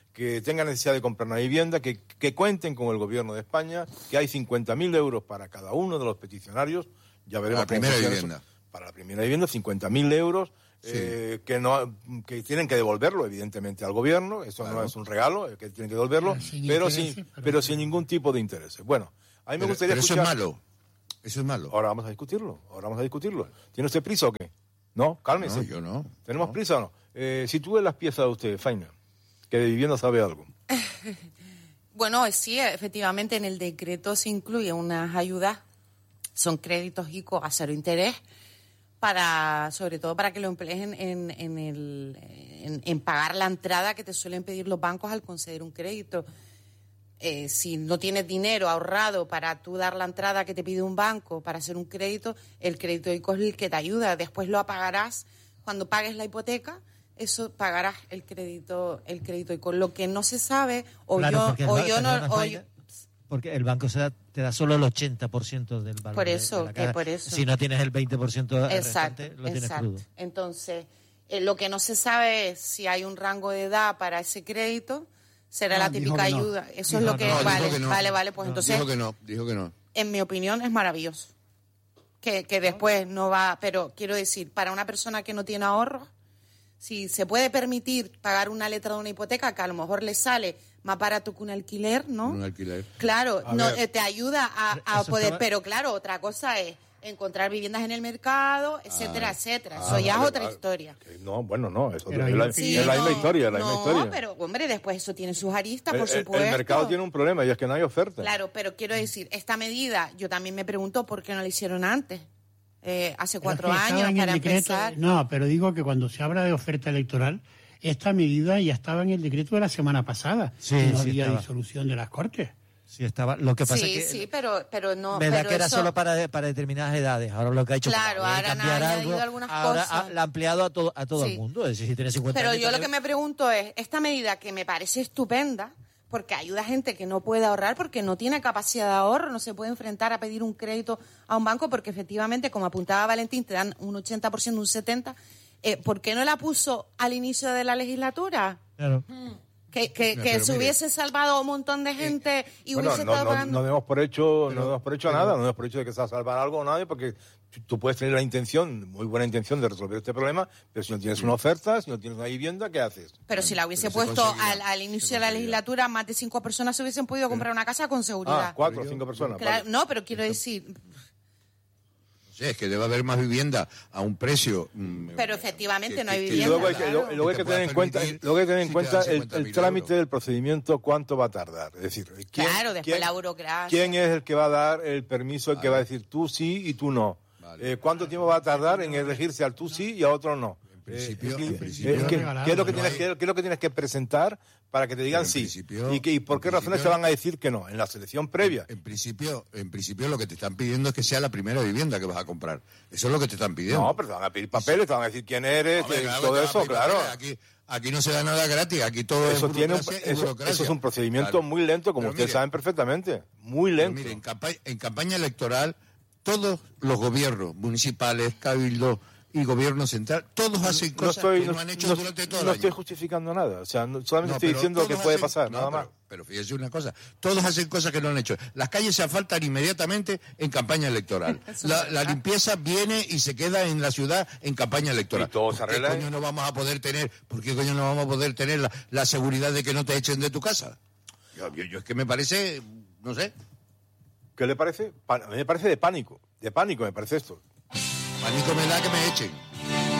que tengan necesidad de comprar una vivienda, que, que cuenten con el gobierno de España, que hay cincuenta mil euros para cada uno de los peticionarios. Ya veremos.
Para la primera vivienda.
Eso. Para la primera vivienda, cincuenta mil euros. Sí. Eh, que no que tienen que devolverlo evidentemente al gobierno, eso claro. no es un regalo, que tienen que devolverlo, pero sin, pero sin, pero pero sin ningún tipo de intereses. Bueno, a mí me
pero,
gustaría
pero
escuchar...
eso es malo, eso es malo.
Ahora vamos a discutirlo, ahora vamos a discutirlo. ¿Tiene usted prisa o qué? No, cálmese.
No, yo no.
¿Tenemos
no.
prisa o no? Eh, sitúe las piezas de usted, Faina, que de vivienda sabe algo.
Bueno, sí, efectivamente en el decreto se incluye unas ayudas, son créditos I C O a cero interés, para, sobre todo para que lo emplees en, en, en, el, en, en pagar la entrada que te suelen pedir los bancos al conceder un crédito. Eh, si no tienes dinero ahorrado para tú dar la entrada que te pide un banco para hacer un crédito, el crédito I C O es el que te ayuda. Después lo pagarás cuando pagues la hipoteca, eso pagarás el crédito, el crédito I C O. Lo que no se sabe, o
claro,
yo, o yo no, o yo,
porque el banco se da, te da solo el ochenta por ciento del valor.
Por eso,
de, de la casa.
que por eso.
Si no tienes el veinte por ciento
exacto,
restante, lo
exacto.
tienes crudo.
Entonces, eh, lo que no se sabe es si hay un rango de edad para ese crédito, será
no,
la típica ayuda.
No.
Eso
dijo
es lo que
no,
vale,
que no.
vale, vale. Pues
no,
entonces,
dijo que no, dijo que no.
En mi opinión es maravilloso. Que, que después no va, pero quiero decir, para una persona que no tiene ahorros, si se puede permitir pagar una letra de una hipoteca que a lo mejor le sale más barato que un alquiler, ¿no?
Un alquiler.
Claro, no, eh, te ayuda a, a poder,
estaba...
pero claro, otra cosa es encontrar viviendas en el mercado, etcétera, ah, etcétera. Eso
ah,
ya
vale,
es otra
vale.
historia.
No, bueno, no, eso
pero
es, la,
sí,
es la
no,
misma historia, la
no,
misma historia.
pero hombre, después eso tiene sus aristas, por
el,
supuesto.
El mercado tiene un problema y es que no hay oferta.
Claro, pero quiero decir, esta medida, yo también me pregunto por qué no la hicieron antes. Eh, hace cuatro
es que
años para
decreto,
empezar.
No, pero digo que cuando se habla de oferta electoral, esta medida ya estaba en el decreto de la semana pasada.
Sí,
y no
sí
había
estaba.
disolución de las Cortes.
Sí, estaba. Lo que pasa
sí,
es que
sí, pero, pero no.
me da
pero
que era
eso...
solo para, para determinadas edades. Ahora lo que ha hecho
Claro,
para
ahora han
cambiar
añadido
algo,
algunas
ahora
cosas.
ha, la ha ampliado a todo a todo
Sí.
el mundo. Es decir, si tiene cincuenta
Pero
años,
yo lo
también...
que me pregunto es, esta medida que me parece estupenda, porque ayuda a gente que no puede ahorrar, porque no tiene capacidad de ahorro, no se puede enfrentar a pedir un crédito a un banco, porque efectivamente, como apuntaba Valentín, te dan un ochenta por ciento, un setenta por ciento. Eh, ¿Por qué no la puso al inicio de la legislatura?
Claro.
Que, que,
No,
que
pero
se
mire,
hubiese salvado a un montón de gente y
Bueno,
hubiese
no,
estado
no,
pagando.
no demos por hecho,
Pero-
no demos por hecho
pero-
nada, no demos por hecho de que se va a salvar algo o nadie, porque tú- tú puedes tener la intención, muy buena intención de resolver este problema, pero si no tienes una oferta, si no tienes una vivienda, ¿qué haces?
Pero si la hubiese
Pero se
puesto
conseguirá,
al, al
se
inicio de la
conseguirá.
legislatura, más de cinco personas se hubiesen podido comprar una casa con seguridad.
Ah, cuatro o cinco personas.
Claro,
vale.
no, pero quiero decir,
Sí, es que debe haber más vivienda a un precio. mm,
Pero efectivamente
que-
no hay
que-
Y
vivienda,
luego hay que,
claro.
lo- luego hay
Que
que
te
tener en
pueda
cuenta,
permitir
luego hay que tener en
si te
cuenta
dan
el,
cincuenta
el
mil
trámite
euros.
del procedimiento, cuánto va a tardar. Es decir, ¿quién,
Claro, después
quién-
la burocracia.
¿quién es el que va a dar el permiso, el que
Vale.
va a decir tú sí y tú no?
Vale.
Eh, ¿Cuánto tiempo va a tardar en elegirse al tú sí y a otro no?
En principio-
Eh,
en
eh,
principio
eh, ¿qué,
regalado,
qué es lo que
no
tienes
hay-
que, qué es lo que tienes que presentar para que te digan
Pero en
sí?
principio-
¿Y, qué- y por
en
qué razones
principio-
te van a decir que no? En la selección previa.
En principio, en principio lo que te están pidiendo es que sea la primera vivienda que vas a comprar. Eso es lo que te están pidiendo.
No, pero te van a pedir papeles, te van a decir quién eres,
Hombre,
eh,
claro,
todo
te van a
eso,
pedir
claro.
papeles. Aquí, aquí no se da nada gratis, aquí todo
Eso,
es
tiene un-
burocracia y
eso,
burocracia.
eso es un procedimiento
Claro.
muy lento, como
Pero
ustedes
mire,
saben perfectamente. Muy
pero
lento.
mire, en, campa- en campaña electoral, todos los gobiernos municipales, cabildos y gobierno central, todos hacen
no
cosas
estoy,
que no,
no,
han hecho
no-
durante todo
no
el
estoy
año.
justificando nada. O sea, no- solamente
No,
estoy
pero
diciendo que
todos
puede
hacen-
pasar,
no,
nada
pero,
más.
pero fíjese una cosa, todos hacen cosas que no han hecho. Las calles se asfaltan inmediatamente en campaña electoral. La, la limpieza viene y se queda en la ciudad en campaña electoral.
Y todo se
¿Por qué
arregla en-
coño no vamos a poder tener, por qué coño no vamos a poder tener la, la seguridad de que no te echen de tu casa? Yo, yo- yo es que me parece, no sé,
¿Qué le parece? Pa- A mí me parece de pánico. De pánico me parece esto.
pánico me da que me echen.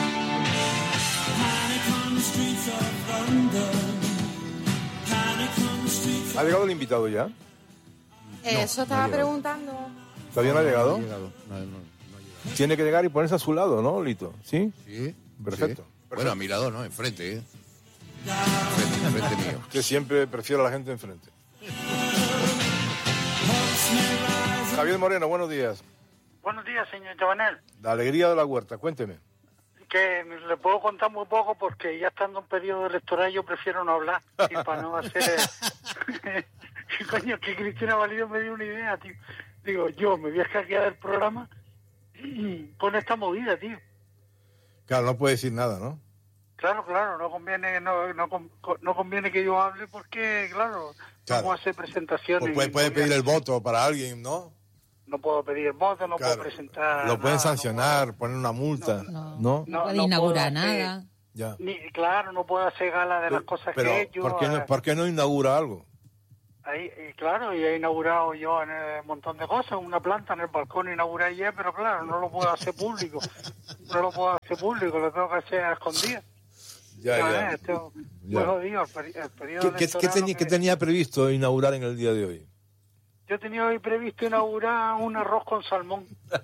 ¿Ha llegado el invitado ya?
Eh, Eso estaba preguntando.
¿Todavía no ha llegado?
No, no, no, no ha llegado.
Tiene que llegar y ponerse a su lado, ¿no, Lito? ¿Sí?
Sí,
Perfecto.
sí. Bueno, a mi lado, ¿no? Enfrente, ¿eh? Enfrente, enfrente mío.
Usted siempre prefiere a la gente enfrente. Javier Moreno, buenos días.
Buenos días, señor Jovenel.
La alegría de la huerta, cuénteme.
Que le puedo contar muy poco porque ya estando en periodo electoral yo prefiero no hablar. Y para no hacer... Coño, que Cristina Valido me dio una idea, tío. Digo, yo me voy a escaquear del programa con esta movida, tío.
Claro, no puede decir nada, ¿no?
Claro, claro, no conviene no, no, no conviene que yo hable porque, claro,
Claro.
no puedo hacer presentaciones.
Pues puede, puede pedir el voto para alguien, ¿no?
No puedo pedir el voto, no
Claro.
puedo presentar.
Lo pueden
nada,
sancionar,
no
poner una multa,
No,
¿no?
no puede
no
inaugurar
puedo hacer-
nada.
Ya.
puedo- ni, claro, no puedo hacer gala de las cosas
Pero,
que he hecho.
¿por qué,
eh,
no, ¿por qué no inaugura algo?
ahí, y claro, y he inaugurado yo en un montón de cosas, una planta en el balcón inauguré ayer, pero claro, no lo puedo hacer público. No lo puedo hacer público, lo tengo que hacer a escondidas.
Ya,
Ya,
ya.
eh, esto,
Ya.
muy jodido, el, peri- el periodo
¿Qué, qué- qué
electoral
tenía,
lo
qué
que-
tenía previsto inaugurar en el día de hoy?
Yo tenía hoy previsto inaugurar un arroz con salmón.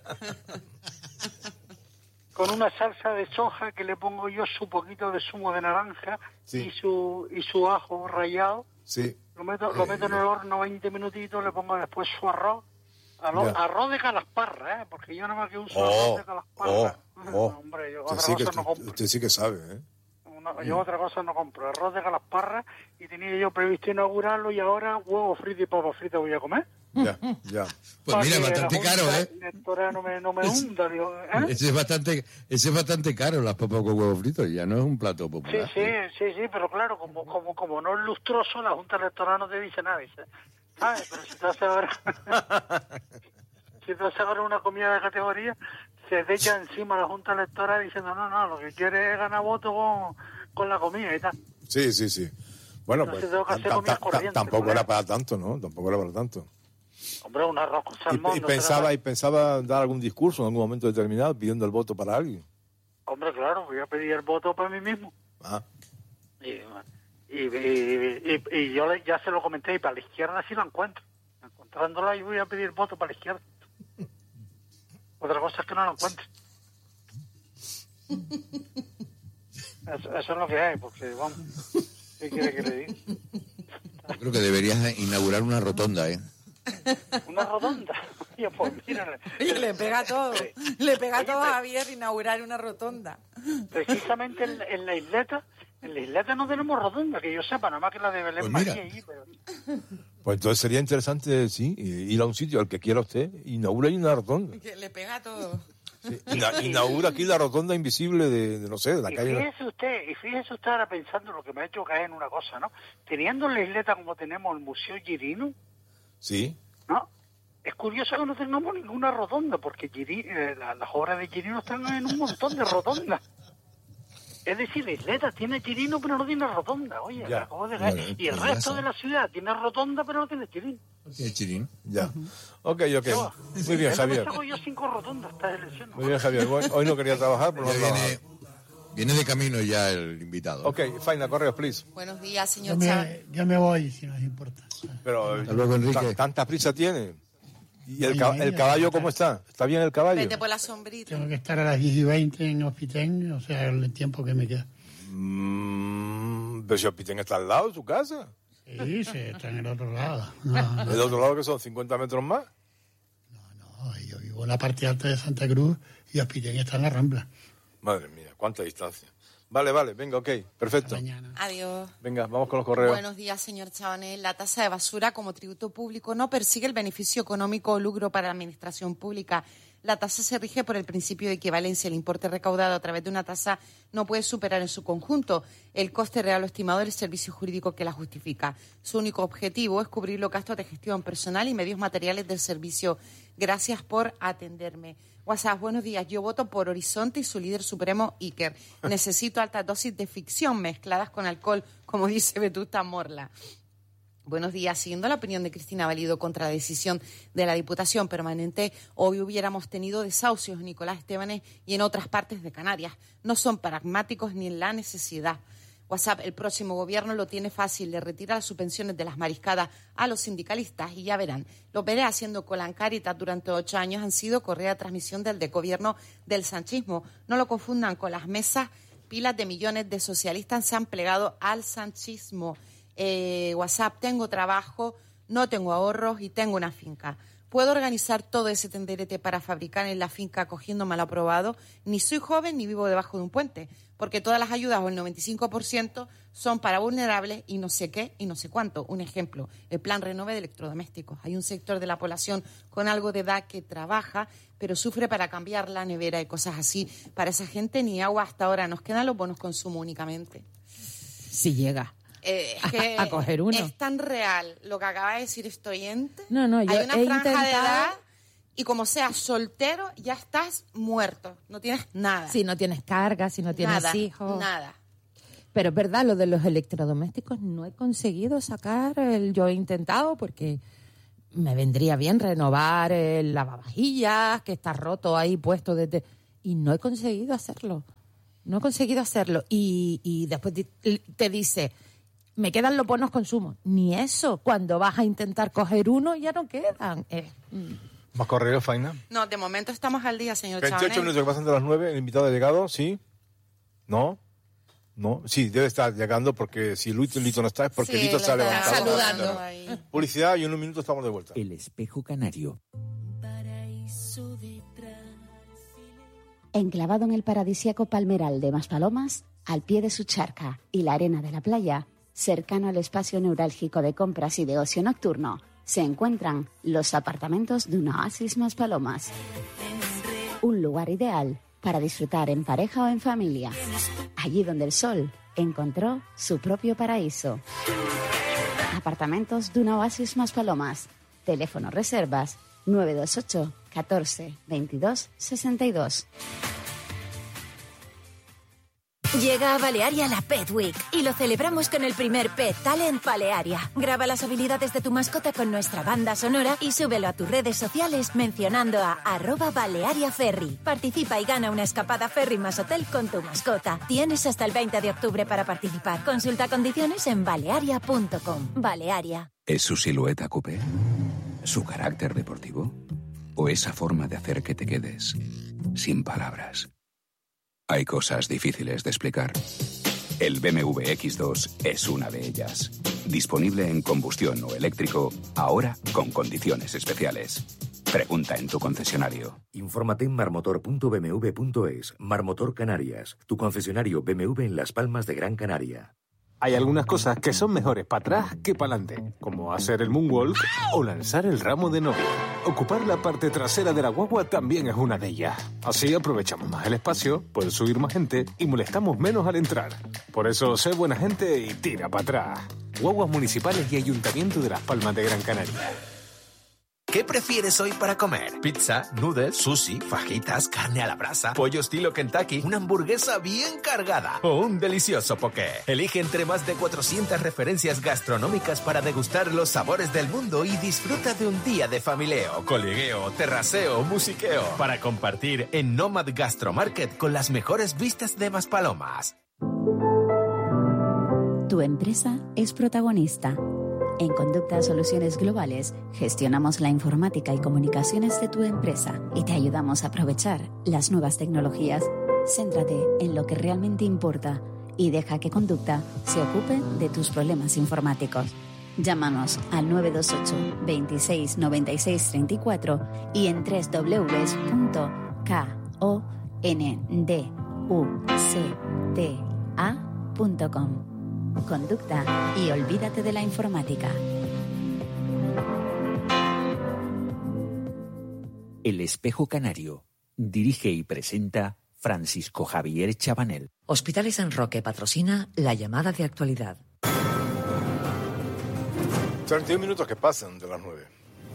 Con una salsa de soja que le pongo yo su poquito de zumo de naranja
Sí.
y su y su ajo rallado.
Sí.
Lo meto, lo meto en el horno veinte minutitos, le pongo después su arroz. Arroz,
Ya.
arroz de calasparra, ¿eh? Porque yo nada más que uso
Oh,
arroz de calasparra.
oh, oh.
Hombre, yo
Usted
otra
sí, que,
cosa no compro.
usted sí que sabe, ¿eh?
Una- yo otra cosa no compro. Arroz de calasparra y tenía yo previsto inaugurarlo y ahora huevo frito y papa frita voy a comer.
Ya, ya.
Pues
Para
mira,
que
bastante
la
caro,
Junta
¿eh?
Electoral no me, no me hunda, digo, ¿eh?
Ese es bastante, ese es bastante caro, las papas con huevos fritos, ya no es un plato
Sí,
popular.
sí, sí, sí, pero claro, como como como no es lustroso, la Junta Electoral no te dice nada, dice, ¿sabes? Pero si te hace ahora, si te hace ahora una comida de categoría, se te echa encima la Junta Electoral diciendo, no, no, lo que quiere es ganar votos con, con la comida y tal.
Sí, sí, sí. Bueno,
Entonces
pues
tengo que hacer
ta-
comida
ta- ta-
corriente,
tampoco
¿no?
era para tanto, ¿no? Tampoco era para tanto.
Hombre, un arroz con
Y,
salmón.
y
no será
pensaba
nada.
y pensaba dar algún discurso en algún momento determinado pidiendo el voto para alguien.
Hombre, claro, voy a pedir el voto para mí mismo.
Ah,
Y, y, y, y- y yo le- ya se lo comenté, y para la izquierda sí lo encuentro. Encontrándola, yo voy a pedir voto para la izquierda. Otra cosa es que no lo encuentro. Eso, eso es lo que hay, porque vamos, ¿qué quiere que le diga?
Yo creo que deberías inaugurar una rotonda, ¿eh?
Una rodonda. Oye, pues mira,
Oye, le pega todo. Le pega
Oye,
todo
pero-
a Javier inaugurar una rotonda.
precisamente en, en la isleta, en la isleta no tenemos rodonda, que yo sepa, nada más que la de Belén
Pues
María
mira.
allí, pero...
pues entonces sería interesante, sí, ir a un sitio al que quiera usted, inaugura ahí una rotonda.
Que le pega todo.
Sí, ina- inaugura aquí la rotonda invisible de, de, no sé, de la
Y
calle.
fíjese usted, y fíjese usted ahora pensando lo que me ha hecho caer en una cosa, ¿no? Teniendo en la isleta como tenemos el Museo Girino,
Sí,
¿no? Es curioso que no tengamos ninguna rotonda, porque Giri- eh, la- las obras de Girino están en un montón de rotondas. Es decir, la isleta tiene Girino, pero no tiene rotonda. Oye,
Ya.
me acabo de caer.
Bueno,
Y el
pues ya
resto
sabe.
de la ciudad tiene rotonda, pero no tiene Girino.
¿Qué chirín?
ya. Ok, ok.
Yo-
Muy bien,
Es lo que
Javier.
saco yo cinco rotondas estas elecciones.
Muy bien, Javier. Hoy, hoy no quería trabajar, pero no
Ya
ha trabajado.
viene, viene de camino ya el invitado.
Ok, Faina, correos, please.
Buenos días,
Yo
señor Chávez.
me, yo me voy, si nos importa.
Pero,
Hasta luego, Enrique.
ta- ¿tanta prisa tiene? ¿Y el,
Oye,
ca-
oye,
el caballo
oye.
cómo está? ¿Está bien el caballo?
Vete por la sombrita.
Tengo que estar a las diez y veinte en Hospitén, o sea, el tiempo que me queda.
Mm, pero si Hospitén está al lado de su casa.
Sí, sí, está en el otro lado. No, no,
¿El otro lado que son cincuenta metros más?
no, yo vivo en la parte alta de Santa Cruz y Hospitén está en la Rambla.
Madre mía, cuánta distancia. Vale, vale, venga, ok, perfecto.
Mañana.
Adiós.
Venga, vamos con los correos.
Buenos días, señor Chabanel. La tasa de basura como tributo público no persigue el beneficio económico o lucro para la administración pública. La tasa se rige por el principio de equivalencia. El importe recaudado a través de una tasa no puede superar en su conjunto el coste real o estimado del servicio jurídico que la justifica. Su único objetivo es cubrir los gastos de gestión personal y medios materiales del servicio. Gracias por atenderme. WhatsApp, buenos días. Yo voto por Horizonte y su líder supremo, Iker. Necesito altas dosis de ficción mezcladas con alcohol, como dice Vetusta Morla. Buenos días. Siguiendo la opinión de Cristina Valido contra la decisión de la Diputación Permanente, hoy hubiéramos tenido desahucios en Nicolás Estebanes y en otras partes de Canarias. No son pragmáticos ni en la necesidad. WhatsApp, el próximo gobierno lo tiene fácil, le retira las subvenciones de las mariscadas a los sindicalistas y ya verán. Los veré haciendo cola en Cáritas durante ocho años han sido correa de transmisión del de gobierno del sanchismo. No lo confundan con las mesas, pilas de millones de socialistas se han plegado al sanchismo. Eh, WhatsApp, tengo trabajo, no tengo ahorros y tengo una finca. puedo organizar todo ese tenderete para fabricar en la finca cogiendo mal aprobado, ni soy joven ni vivo debajo de un puente, porque todas las ayudas o el noventa y cinco por ciento son para vulnerables y no sé qué y no sé cuánto. Un ejemplo, el plan Renove de electrodomésticos. Hay un sector de la población con algo de edad que trabaja, pero sufre para cambiar la nevera y cosas así. Para esa gente ni agua hasta ahora, nos quedan los bonos consumo únicamente.
Si llega.
Eh, es que
a coger uno.
Es tan real lo que acaba de decir este oyente.
No, no, yo
Hay una
he
franja
intentado...
de edad y como seas soltero ya estás muerto, no tienes nada.
Si no tienes carga, si no tienes
nada,
hijos.
Nada.
Pero es verdad, lo de los electrodomésticos no he conseguido sacar, el, yo he intentado porque me vendría bien renovar el lavavajillas, que está roto ahí puesto desde... Y no he conseguido hacerlo. No he conseguido hacerlo. Y, y después te dice, me quedan los bonos consumo. Ni eso. Cuando vas a intentar coger uno, ya no quedan. Eh,
¿Más correo, Faina?
No, de momento estamos al día, señor
veintiocho
Chabanel.
minutos que pasan de las nueve. ¿El invitado ha llegado? ¿Sí? ¿No? ¿No? Sí, debe estar llegando porque si Lito, Lito no está es porque
Sí,
Lito se ha
lo está
levantado.
saludando ahí.
Publicidad y en un minuto estamos de vuelta.
El espejo canario.
Enclavado en el paradisíaco palmeral de Maspalomas, al pie de su charca y la arena de la playa, cercano al espacio neurálgico de compras y de ocio nocturno, se encuentran los apartamentos de un oasis Maspalomas. Un lugar ideal para disfrutar en pareja o en familia. Allí donde el sol encontró su propio paraíso. Apartamentos de un oasis Maspalomas. Teléfono reservas nueve dos ocho catorce veintidós sesenta y dos.
Llega a Balearia la Pet Week y lo celebramos con el primer Pet Talent Balearia. Graba las habilidades de tu mascota con nuestra banda sonora y súbelo a tus redes sociales mencionando a arroba Balearia Ferry. Participa y gana una escapada ferry más hotel con tu mascota. Tienes hasta el veinte de octubre para participar. Consulta condiciones en balearia punto com. Balearia.
¿Es su silueta coupé? ¿Su carácter deportivo? ¿O esa forma de hacer que te quedes sin palabras? Hay cosas difíciles de explicar. El B M W equis dos es una de ellas. Disponible en combustión o eléctrico, ahora con condiciones especiales. Pregunta en tu concesionario.
Infórmate en marmotor punto b m w punto es. Marmotor Canarias, tu concesionario B M W en Las Palmas de Gran Canaria.
Hay algunas cosas que son mejores para atrás que para adelante, como hacer el moonwalk o lanzar el ramo de novia. Ocupar la parte trasera de la guagua también es una de ellas. Así aprovechamos más el espacio, puede subir más gente y molestamos menos al entrar. Por eso, sé buena gente y tira para atrás. Guaguas municipales y Ayuntamiento de Las Palmas de Gran Canaria.
¿Qué prefieres hoy para comer? ¿Pizza, noodles, sushi, fajitas, carne a la brasa, pollo estilo Kentucky, una hamburguesa bien cargada o un delicioso poké? Elige entre más de cuatrocientas referencias gastronómicas para degustar los sabores del mundo y disfruta de un día de familieo, colegueo, terraceo, musiqueo para compartir en Nomad Gastromarket con las mejores vistas de Maspalomas.
Tu empresa es protagonista. En Conducta Soluciones Globales gestionamos la informática y comunicaciones de tu empresa y te ayudamos a aprovechar las nuevas tecnologías. Céntrate en lo que realmente importa y deja que Conducta se ocupe de tus problemas informáticos. Llámanos al nueve dos ocho veintiséis noventa y seis treinta y cuatro y en doble u doble u doble u punto kondukta punto com. Conducta y olvídate de la informática.
El espejo canario. Dirige y presenta Francisco Javier Chabanel.
Hospitales San Roque patrocina la llamada de actualidad.
treinta y un minutos que pasan de las nueve.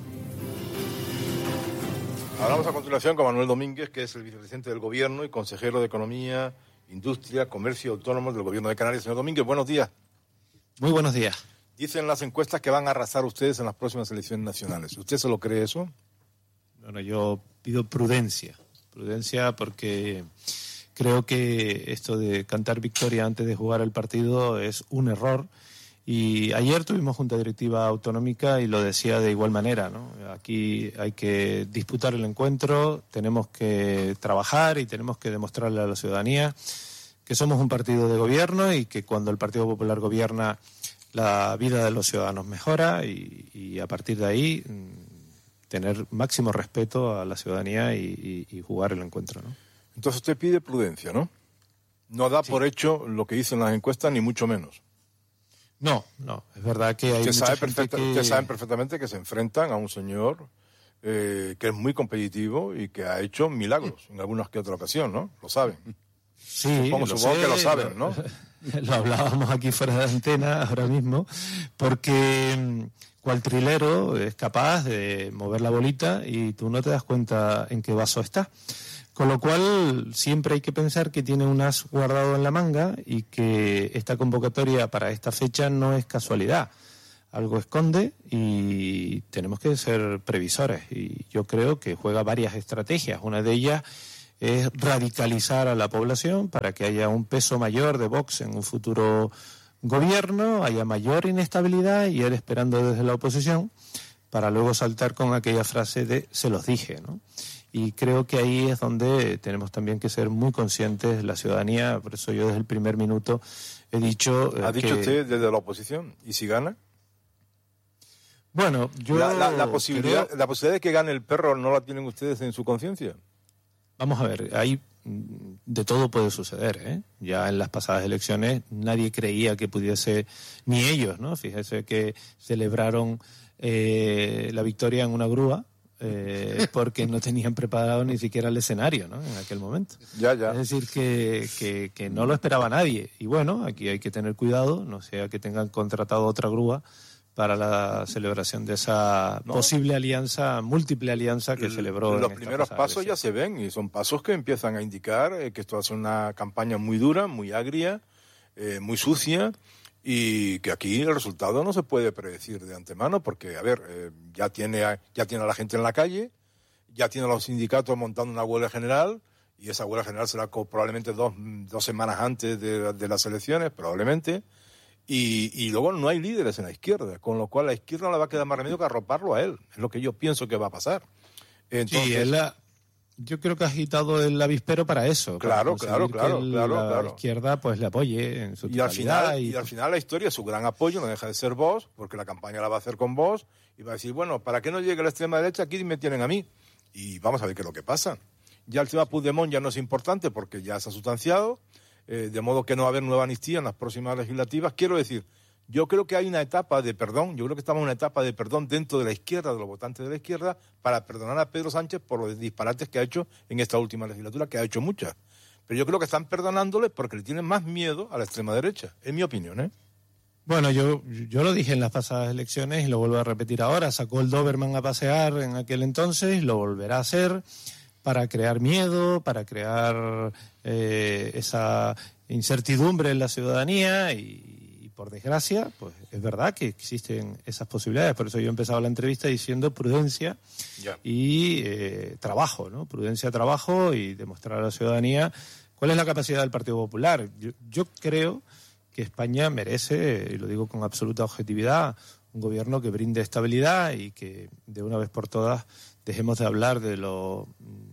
Hablamos a continuación con Manuel Domínguez, que es el vicepresidente del Gobierno y consejero de Economía, Industria, Comercio Autónomo del Gobierno de Canarias. Señor Domínguez, buenos días.
Muy buenos días.
Dicen las encuestas que van a arrasar ustedes en las próximas elecciones nacionales. ¿Usted se lo cree eso?
Bueno, yo pido prudencia. Prudencia porque creo que esto de cantar victoria antes de jugar el partido es un error. Y ayer tuvimos junta directiva autonómica y lo decía de igual manera, ¿no? Aquí hay que disputar el encuentro, tenemos que trabajar y tenemos que demostrarle a la ciudadanía que somos un partido de gobierno y que cuando el Partido Popular gobierna la vida de los ciudadanos mejora y, y a partir de ahí tener máximo respeto a la ciudadanía y, y, y jugar el encuentro, ¿no?
Entonces usted pide prudencia, ¿no? No da sí. por hecho lo que dicen las encuestas, ni mucho menos.
No, no, es verdad que hay
usted
mucha
sabe
gente
perfecta,
que...
Ustedes saben perfectamente que se enfrentan a un señor eh, que es muy competitivo y que ha hecho milagros en alguna que otra ocasión, ¿no? Lo saben.
Sí,
supongo,
lo
supongo
sé,
que lo saben, ¿no?
Lo, lo hablábamos aquí fuera de antena ahora mismo, porque cual trilero es capaz de mover la bolita y tú no te das cuenta en qué vaso está. Con lo cual siempre hay que pensar que tiene un as guardado en la manga y que esta convocatoria para esta fecha no es casualidad. Algo esconde y tenemos que ser previsores. Y yo creo que juega varias estrategias. Una de ellas es radicalizar a la población para que haya un peso mayor de Vox en un futuro gobierno, haya mayor inestabilidad y él esperando desde la oposición para luego saltar con aquella frase de se los dije, ¿no? Y creo que ahí es donde tenemos también que ser muy conscientes de la ciudadanía. Por eso yo desde el primer minuto he dicho...
¿Ha
eh,
dicho
que...
usted desde la oposición? ¿Y si gana?
Bueno, yo...
La, la, la, posibilidad,
creo...
la posibilidad de que gane el perro no la tienen ustedes en su conciencia.
Vamos a ver, ahí de todo puede suceder, ¿eh? Ya en las pasadas elecciones nadie creía que pudiese, ni ellos, ¿no? Fíjese que celebraron eh, la victoria en una grúa, eh, porque no tenían preparado ni siquiera el escenario, ¿no? En aquel momento.
Ya, ya.
Es decir, que, que, que no lo esperaba nadie. Y bueno, aquí hay que tener cuidado, no sea que tengan contratado otra grúa para la celebración de esa no. posible alianza, múltiple alianza que celebró.
Los
en
primeros pasos ya se ven y son pasos que empiezan a indicar eh, que esto va a ser una campaña muy dura, muy agria, eh, muy sucia y que aquí el resultado no se puede predecir de antemano porque, a ver, eh, ya tiene a, ya tiene a la gente en la calle, ya tiene a los sindicatos montando una huelga general y esa huelga general será probablemente dos, dos semanas antes de, de las elecciones, probablemente. Y, y luego no hay líderes en la izquierda, con lo cual la izquierda no le va a quedar más remedio que arroparlo a él. Es lo que yo pienso que va a pasar. Entonces,
sí, él ha, yo creo que ha agitado el avispero para eso.
Claro,
para
claro, claro,
que el,
claro,
la
claro.
izquierda pues le apoye en su
y al final
y,
y al final la historia, su gran apoyo no deja de ser Vox, porque la campaña la va a hacer con Vox, y va a decir, bueno, para que no llegue la extrema derecha, aquí me tienen a mí. Y vamos a ver qué es lo que pasa. Ya el tema Puigdemont ya no es importante, porque ya se ha sustanciado, eh, de modo que no va a haber nueva amnistía en las próximas legislativas. Quiero decir... Yo creo que hay una etapa de perdón, yo creo que estamos en una etapa de perdón dentro de la izquierda, de los votantes de la izquierda, para perdonar a Pedro Sánchez por los disparates que ha hecho en esta última legislatura, que ha hecho muchas. Pero yo creo que están perdonándole porque le tienen más miedo a la extrema derecha, es mi opinión, ¿eh?
Bueno, yo, yo lo dije en las pasadas elecciones y lo vuelvo a repetir ahora. Sacó el Doberman a pasear en aquel entonces, lo volverá a hacer para crear miedo, para crear eh, esa incertidumbre en la ciudadanía y... Por desgracia, pues es verdad que existen esas posibilidades. Por eso yo empezaba la entrevista diciendo prudencia yeah. y eh, trabajo, ¿no? Prudencia, trabajo y demostrar a la ciudadanía cuál es la capacidad del Partido Popular. Yo, yo creo que España merece, y lo digo con absoluta objetividad, un gobierno que brinde estabilidad y que de una vez por todas dejemos de hablar de lo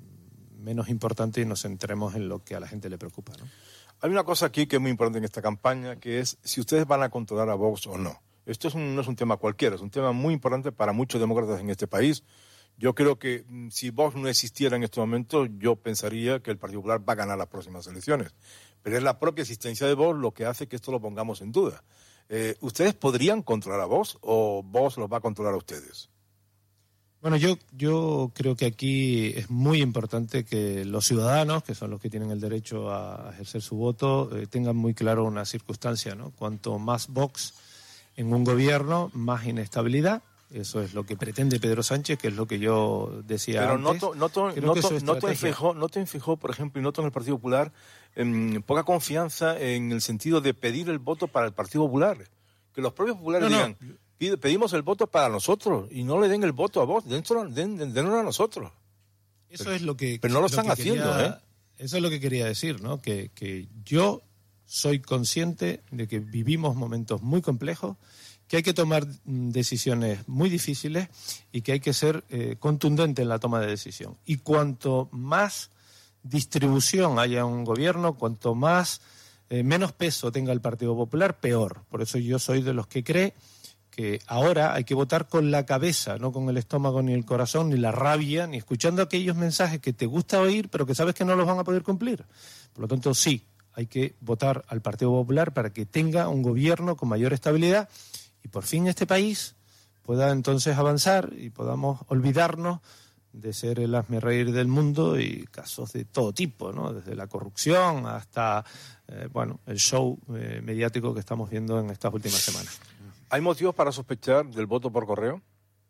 menos importante y nos centremos en lo que a la gente le preocupa, ¿no?
Hay una cosa aquí que es muy importante en esta campaña, que es si ustedes van a controlar a Vox o no. Esto es un, no es un tema cualquiera, es un tema muy importante para muchos demócratas en este país. Yo creo que si Vox no existiera en este momento, yo pensaría que el Partido Popular va a ganar las próximas elecciones. Pero es la propia existencia de Vox lo que hace que esto lo pongamos en duda. Eh, ¿Ustedes podrían controlar a Vox o Vox los va a controlar a ustedes?
Bueno, yo, yo creo que aquí es muy importante que los ciudadanos, que son los que tienen el derecho a ejercer su voto, eh, tengan muy claro una circunstancia, ¿no? Cuanto más Vox en un gobierno, más inestabilidad. Eso es lo que pretende Pedro Sánchez, que es lo que yo decía
Pero
antes.
Pero noto, noto, noto, noto, en Feijó, noto en Feijó, por ejemplo, y noto en el Partido Popular eh, poca confianza en el sentido de pedir el voto para el Partido Popular. Que los propios populares no, digan... No. Pedimos el voto para nosotros y no le den el voto a vos, denlo, den, den, denlo a nosotros.
Eso
pero,
es lo que...
Pero no lo,
lo
están haciendo,
quería,
¿eh?
Eso es lo que quería decir, ¿no? Que, que yo soy consciente de que vivimos momentos muy complejos, que hay que tomar decisiones muy difíciles y que hay que ser eh, contundente en la toma de decisión. Y cuanto más distribución haya en un gobierno, cuanto más eh, menos peso tenga el Partido Popular, peor. Por eso yo soy de los que cree que ahora hay que votar con la cabeza, no con el estómago, ni el corazón, ni la rabia, ni escuchando aquellos mensajes que te gusta oír, pero que sabes que no los van a poder cumplir. Por lo tanto, sí, hay que votar al Partido Popular para que tenga un gobierno con mayor estabilidad y por fin este país pueda entonces avanzar y podamos olvidarnos de ser el hazmerreír del mundo y casos de todo tipo, ¿no? Desde la corrupción hasta eh, bueno, el show eh, mediático que estamos viendo en estas últimas semanas.
¿Hay motivos para sospechar del voto por correo?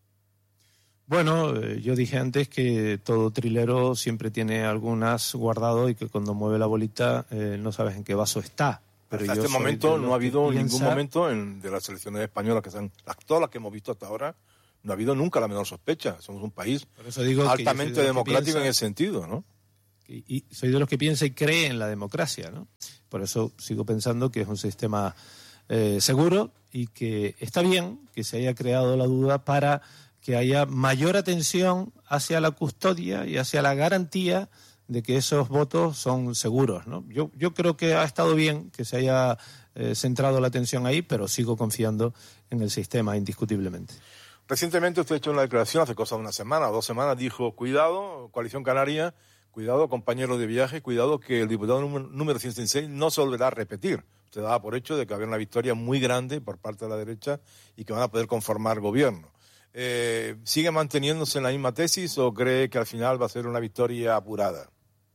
Bueno, eh, yo dije antes que todo trilero siempre tiene algunas guardado y que cuando mueve la bolita eh, no sabes en qué vaso está. Pero
hasta
yo
este
soy
momento
de
no
los
ha habido
que
ningún
piensa-
momento en, de las selecciones españolas, que son las, todas las que hemos visto hasta ahora, no ha habido nunca la menor sospecha. Somos un país
Por eso digo que yo soy
altamente
de los que
democrático
piensa-
en ese sentido, ¿no?
Y, y soy de los que piensa y cree en la democracia, ¿no? Por eso sigo pensando que es un sistema eh, seguro y que está bien que se haya creado la duda para que haya mayor atención hacia la custodia y hacia la garantía de que esos votos son seguros, ¿no? Yo, yo creo que ha estado bien que se haya eh, centrado la atención ahí, pero sigo confiando en el sistema indiscutiblemente.
Recientemente usted ha hecho una declaración, hace cosa de una semana o dos semanas, dijo, cuidado, Coalición Canaria, cuidado, compañeros de viaje, cuidado que el diputado número, número ciento setenta y seis no se volverá a repetir. Usted daba por hecho de que había una victoria muy grande por parte de la derecha y que van a poder conformar gobierno. Eh, ¿Sigue manteniéndose en la misma tesis o cree que al final va a ser una victoria apurada?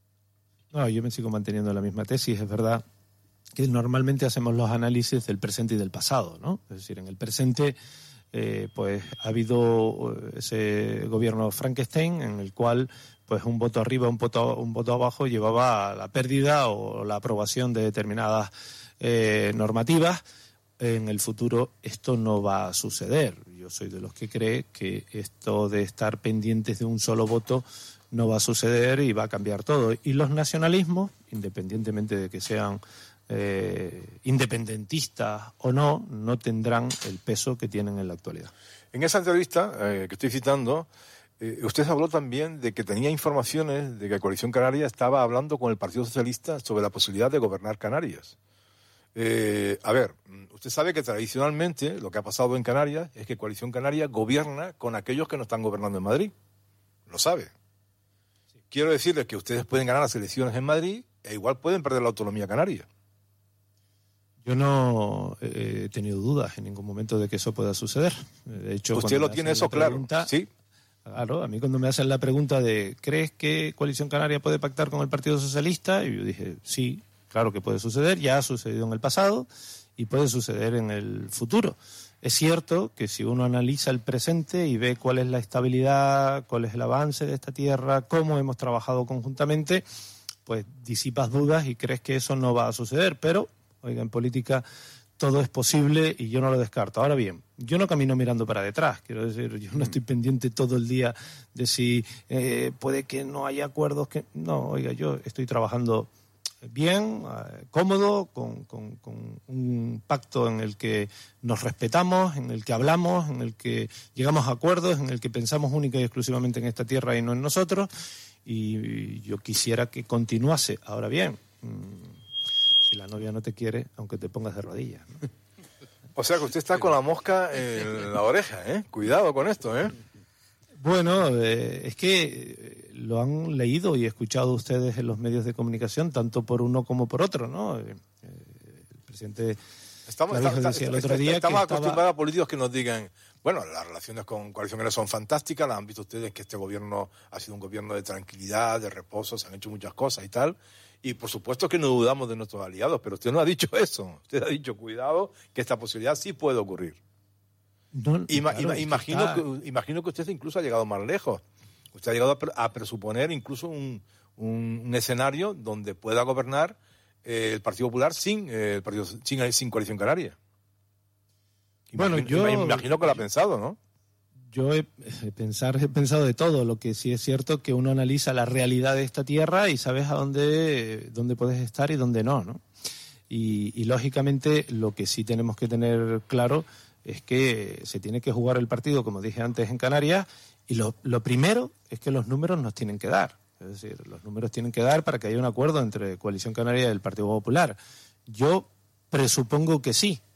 No, yo me sigo manteniendo en la misma tesis. Es verdad que normalmente hacemos los análisis del presente y del pasado, ¿no? Es decir, en el presente eh, pues ha habido ese gobierno Frankenstein en el cual pues un voto arriba, un voto, un voto abajo llevaba a la pérdida o la aprobación de determinadas eh, normativas. En el futuro esto no va a suceder. Yo soy de los que cree que esto de estar pendientes de un solo voto no va a suceder y va a cambiar todo. Y los nacionalismos, independientemente de que sean eh, independentistas o no, no tendrán el peso que tienen en la actualidad.
En esa entrevista eh, que estoy citando, eh, usted habló también de que tenía informaciones de que Coalición Canaria estaba hablando con el Partido Socialista sobre la posibilidad de gobernar Canarias. Eh, a ver, usted sabe que tradicionalmente lo que ha pasado en Canarias es que Coalición Canaria gobierna con aquellos que no están gobernando en Madrid. Lo sabe. Sí. Quiero decirles que ustedes pueden ganar las elecciones en Madrid e igual pueden perder la autonomía canaria.
Yo no he tenido dudas en ningún momento de que eso pueda suceder. De hecho,
usted lo tiene eso claro,
pregunta,
sí.
Claro, a mí cuando me hacen la pregunta de ¿crees que Coalición Canaria puede pactar con el Partido Socialista? Y yo dije, sí, claro que puede suceder, ya ha sucedido en el pasado y puede suceder en el futuro. Es cierto que si uno analiza el presente y ve cuál es la estabilidad, cuál es el avance de esta tierra, cómo hemos trabajado conjuntamente, pues disipas dudas y crees que eso no va a suceder. Pero, oiga, en política todo es posible y yo no lo descarto. Ahora bien, yo no camino mirando para detrás, quiero decir, yo no estoy pendiente todo el día de si eh, puede que no haya acuerdos. que No, oiga, yo estoy trabajando bien, eh, cómodo, con, con, con un pacto en el que nos respetamos, en el que hablamos, en el que llegamos a acuerdos, en el que pensamos única y exclusivamente en esta tierra y no en nosotros, y yo quisiera que continuase. Ahora bien, mmm, si la novia no te quiere, aunque te pongas de rodillas, ¿no?
O sea que usted está con la mosca en la oreja, ¿eh? Cuidado con esto, ¿eh?
Bueno, eh, es que lo han leído y escuchado ustedes en los medios de comunicación, tanto por uno como por otro, ¿no? Eh, el presidente
estamos,
Clavijo
está,
decía el
está,
otro día
estamos
que
acostumbrados
estaba...
a políticos que nos digan, bueno, las relaciones con Coalición Canaria son fantásticas, las han visto ustedes que este gobierno ha sido un gobierno de tranquilidad, de reposo, se han hecho muchas cosas y tal, y por supuesto que no dudamos de nuestros aliados, pero usted no ha dicho eso, usted ha dicho, cuidado, que esta posibilidad sí puede ocurrir.
No,
Ima,
claro,
ima, imagino,
está...
que, imagino que usted incluso ha llegado más lejos. Usted ha llegado a presuponer incluso un, un, un escenario donde pueda gobernar eh, el Partido Popular sin, eh, el partido, sin, sin Coalición Canaria.
Bueno,
imagino,
yo...
imagino que lo ha pensado, ¿no?
Yo he, he, pensar, he pensado de todo. Lo que sí es cierto que uno analiza la realidad de esta tierra y sabes a dónde, dónde puedes estar y dónde no, ¿no? Y, y lógicamente lo que sí tenemos que tener claro es que se tiene que jugar el partido, como dije antes, en Canarias, y lo, lo primero es que los números nos tienen que dar. Es decir, los números tienen que dar para que haya un acuerdo entre Coalición Canaria y el Partido Popular. Yo presupongo que sí.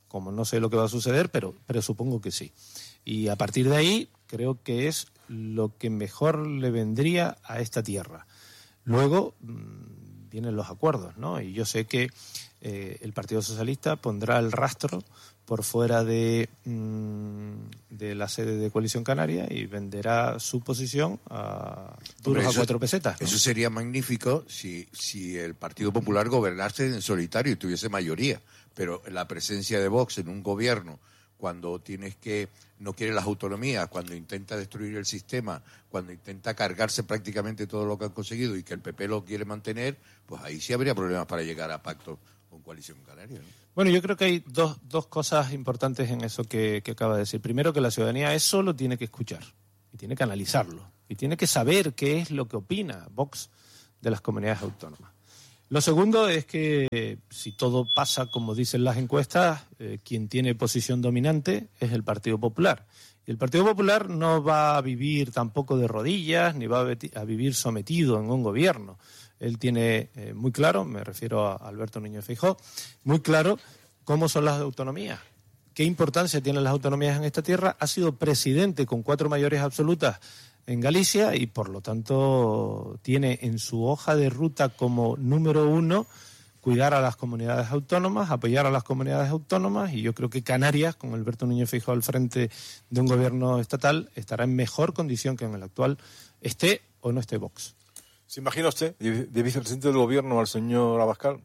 como no sé lo que va a suceder, pero, pero supongo que sí. Y a partir de ahí creo que es lo que mejor le vendría a esta tierra. Luego mmm, vienen los acuerdos, ¿no? Y yo sé que eh, el Partido Socialista pondrá el rastro por fuera de, mmm, de la sede de Coalición Canaria y venderá su posición a duros a cuatro pesetas, ¿no?
Eso sería magnífico si, si el Partido Popular gobernase en solitario y tuviese mayoría, pero la presencia de Vox en un gobierno, cuando tienes que no quiere las autonomías, cuando intenta destruir el sistema, cuando intenta cargarse prácticamente todo lo que han conseguido y que el P P lo quiere mantener, pues ahí sí habría problemas para llegar a pacto con Coalición Canaria, ¿no?
Bueno, yo creo que hay dos, dos cosas importantes en eso que, que acaba de decir. Primero, que la ciudadanía eso lo tiene que escuchar y tiene que analizarlo y tiene que saber qué es lo que opina Vox de las comunidades autónomas. Lo segundo es que si todo pasa como dicen las encuestas, eh, quien tiene posición dominante es el Partido Popular. Y el Partido Popular no va a vivir tampoco de rodillas ni va a vivir sometido en un gobierno. Él tiene eh, muy claro, me refiero a Alberto Núñez Feijóo, muy claro cómo son las autonomías, qué importancia tienen las autonomías en esta tierra. Ha sido presidente con cuatro mayorías absolutas en Galicia y, por lo tanto, tiene en su hoja de ruta como número uno cuidar a las comunidades autónomas, apoyar a las comunidades autónomas, y yo creo que Canarias, con Alberto Núñez Feijóo al frente de un gobierno estatal, estará en mejor condición que en el actual, esté o no esté Vox.
¿Se imagina usted de vicepresidente del gobierno al señor Abascal?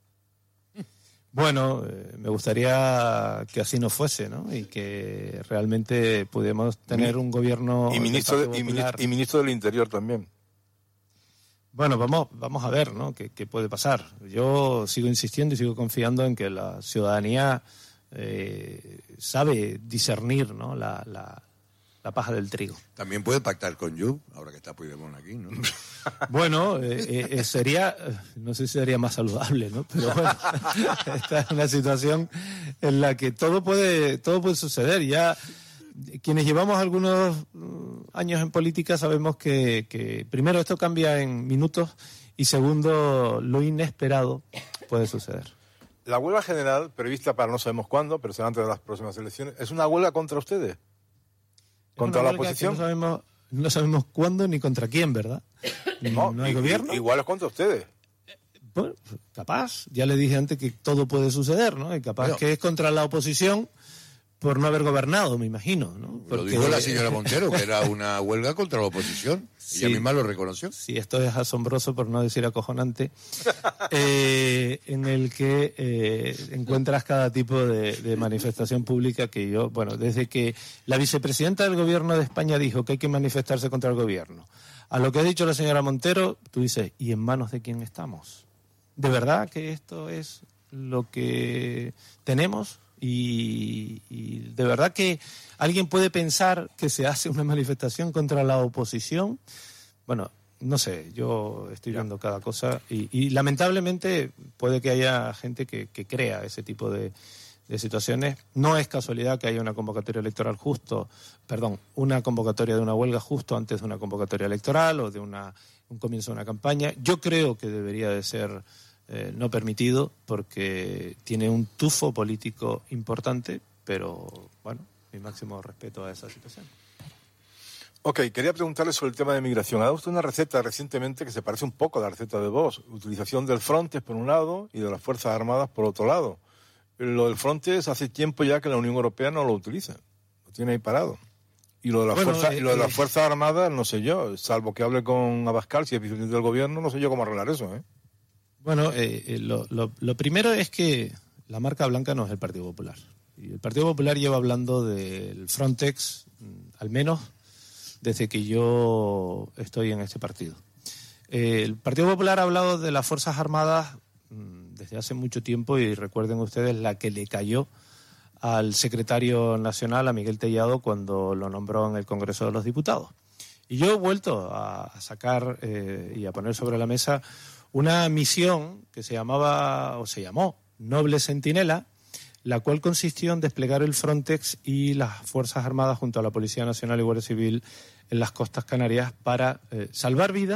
Bueno, eh, me gustaría que así no fuese, ¿no? Y que realmente pudiéramos tener un gobierno...
Y ministro, de, y, ministro, y ministro del Interior también.
Bueno, vamos, vamos a ver, ¿no? ¿Qué, qué puede pasar? Yo sigo insistiendo y sigo confiando en que la ciudadanía eh, sabe discernir, ¿no? la, la, la paja del trigo.
También puede pactar con Yu, ahora que está Puigdemont aquí, ¿no?
Bueno, eh, eh, sería, no sé si sería más saludable, ¿no? Pero bueno, esta es una situación en la que todo puede, todo puede suceder. Ya quienes llevamos algunos años en política sabemos que, que primero esto cambia en minutos y segundo lo inesperado puede suceder.
La huelga general prevista para no sabemos cuándo, pero será antes de las próximas elecciones, ¿es una huelga contra ustedes? ¿Contra la oposición?
No sabemos, no sabemos cuándo ni contra quién, ¿verdad?
No,
no hay
y,
gobierno.
Igual es contra ustedes.
Bueno, capaz. Ya le dije antes que todo puede suceder, ¿no? Y capaz bueno, que es contra la oposición por no haber gobernado, me imagino, ¿no?
Porque... Lo dijo la señora Montero, que era una huelga contra la oposición. Sí, ella misma lo reconoció.
Sí, esto es asombroso, por no decir acojonante, eh, en el que eh, encuentras cada tipo de, de manifestación pública que yo, bueno, desde que la vicepresidenta del gobierno de España dijo que hay que manifestarse contra el gobierno, a lo que ha dicho la señora Montero, tú dices, ¿y en manos de quién estamos? ¿De verdad que esto es lo que tenemos? Y, y de verdad que alguien puede pensar que se hace una manifestación contra la oposición. Bueno, no sé, yo estoy viendo cada cosa y, y lamentablemente puede que haya gente que, que crea ese tipo de, de situaciones. No es casualidad que haya una convocatoria electoral justo, perdón, una convocatoria de una huelga justo antes de una convocatoria electoral o de una, un comienzo de una campaña. Yo creo que debería de ser Eh, no permitido porque tiene un tufo político importante, pero bueno, mi máximo respeto a esa situación.
Ok, quería preguntarle sobre el tema de migración. Ha dado usted una receta recientemente que se parece un poco a la receta de Vox. Utilización del Frontex por un lado y de las Fuerzas Armadas por otro lado. Lo del Frontex hace tiempo ya que la Unión Europea no lo utiliza. Lo tiene ahí parado. Y lo de las, bueno, fuerzas, eh, y lo de las eh, Fuerzas Armadas, no sé yo, salvo que hable con Abascal, si es vicepresidente del gobierno, no sé yo cómo arreglar eso, ¿eh?
Bueno, eh, eh, lo, lo, lo primero es que la marca blanca no es el Partido Popular. Y el Partido Popular lleva hablando del Frontex, al menos desde que yo estoy en este partido. Eh, el Partido Popular ha hablado de las Fuerzas Armadas mmm, desde hace mucho tiempo y recuerden ustedes la que le cayó al secretario nacional, a Miguel Tellado, cuando lo nombró en el Congreso de los Diputados. Y yo he vuelto a, a sacar eh, y a poner sobre la mesa una misión que se llamaba, o se llamó, Noble Centinela, la cual consistió en desplegar el Frontex y las Fuerzas Armadas junto a la Policía Nacional y Guardia Civil en las costas canarias para eh, salvar vidas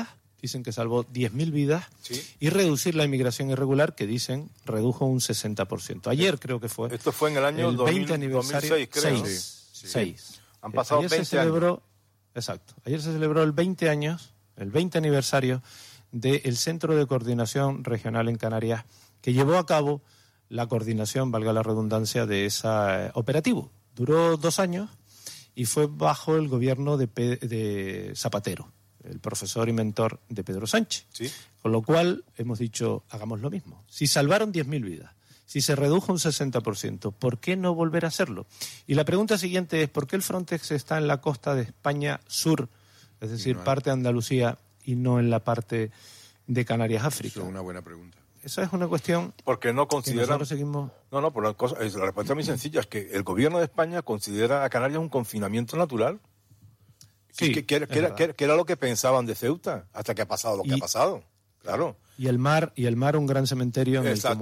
dicen que salvó diez mil vidas,
Sí.
y reducir la inmigración irregular, que dicen redujo un sesenta por ciento. Ayer creo que fue.
Esto fue en el año
el
dos mil,
veinte aniversario,
dos mil seis, creo.
seis,
Sí, sí.
seis.
Han pasado
Ayer se
veinte
celebró,
años.
Exacto. Ayer se celebró el veinte años, el veinte aniversario del Centro de Coordinación Regional en Canarias, que llevó a cabo la coordinación, valga la redundancia, de ese eh, operativo. Duró dos años y fue bajo el gobierno de, Pe- de Zapatero, el profesor y mentor de Pedro Sánchez.
Sí.
Con lo cual hemos dicho, hagamos lo mismo. Si salvaron diez mil vidas, si se redujo un sesenta por ciento, ¿por qué no volver a hacerlo? Y la pregunta siguiente es, ¿por qué el Frontex está en la costa de España sur, es decir,
no.
parte de Andalucía, y no en la parte de Canarias, África?
Eso es una buena pregunta.
Esa es una cuestión
Porque no
que
consideran...
nosotros seguimos...
No, no, pero la, cosa, es- la respuesta es muy sencilla, es que el gobierno de España considera a Canarias un confinamiento natural.
Sí,
que, que era,
es
que, era,
verdad.
que era- que era lo que pensaban de Ceuta, hasta que ha pasado lo que
Y-
ha pasado. Claro.
Y el mar, y el mar un gran cementerio en el que
Exacto.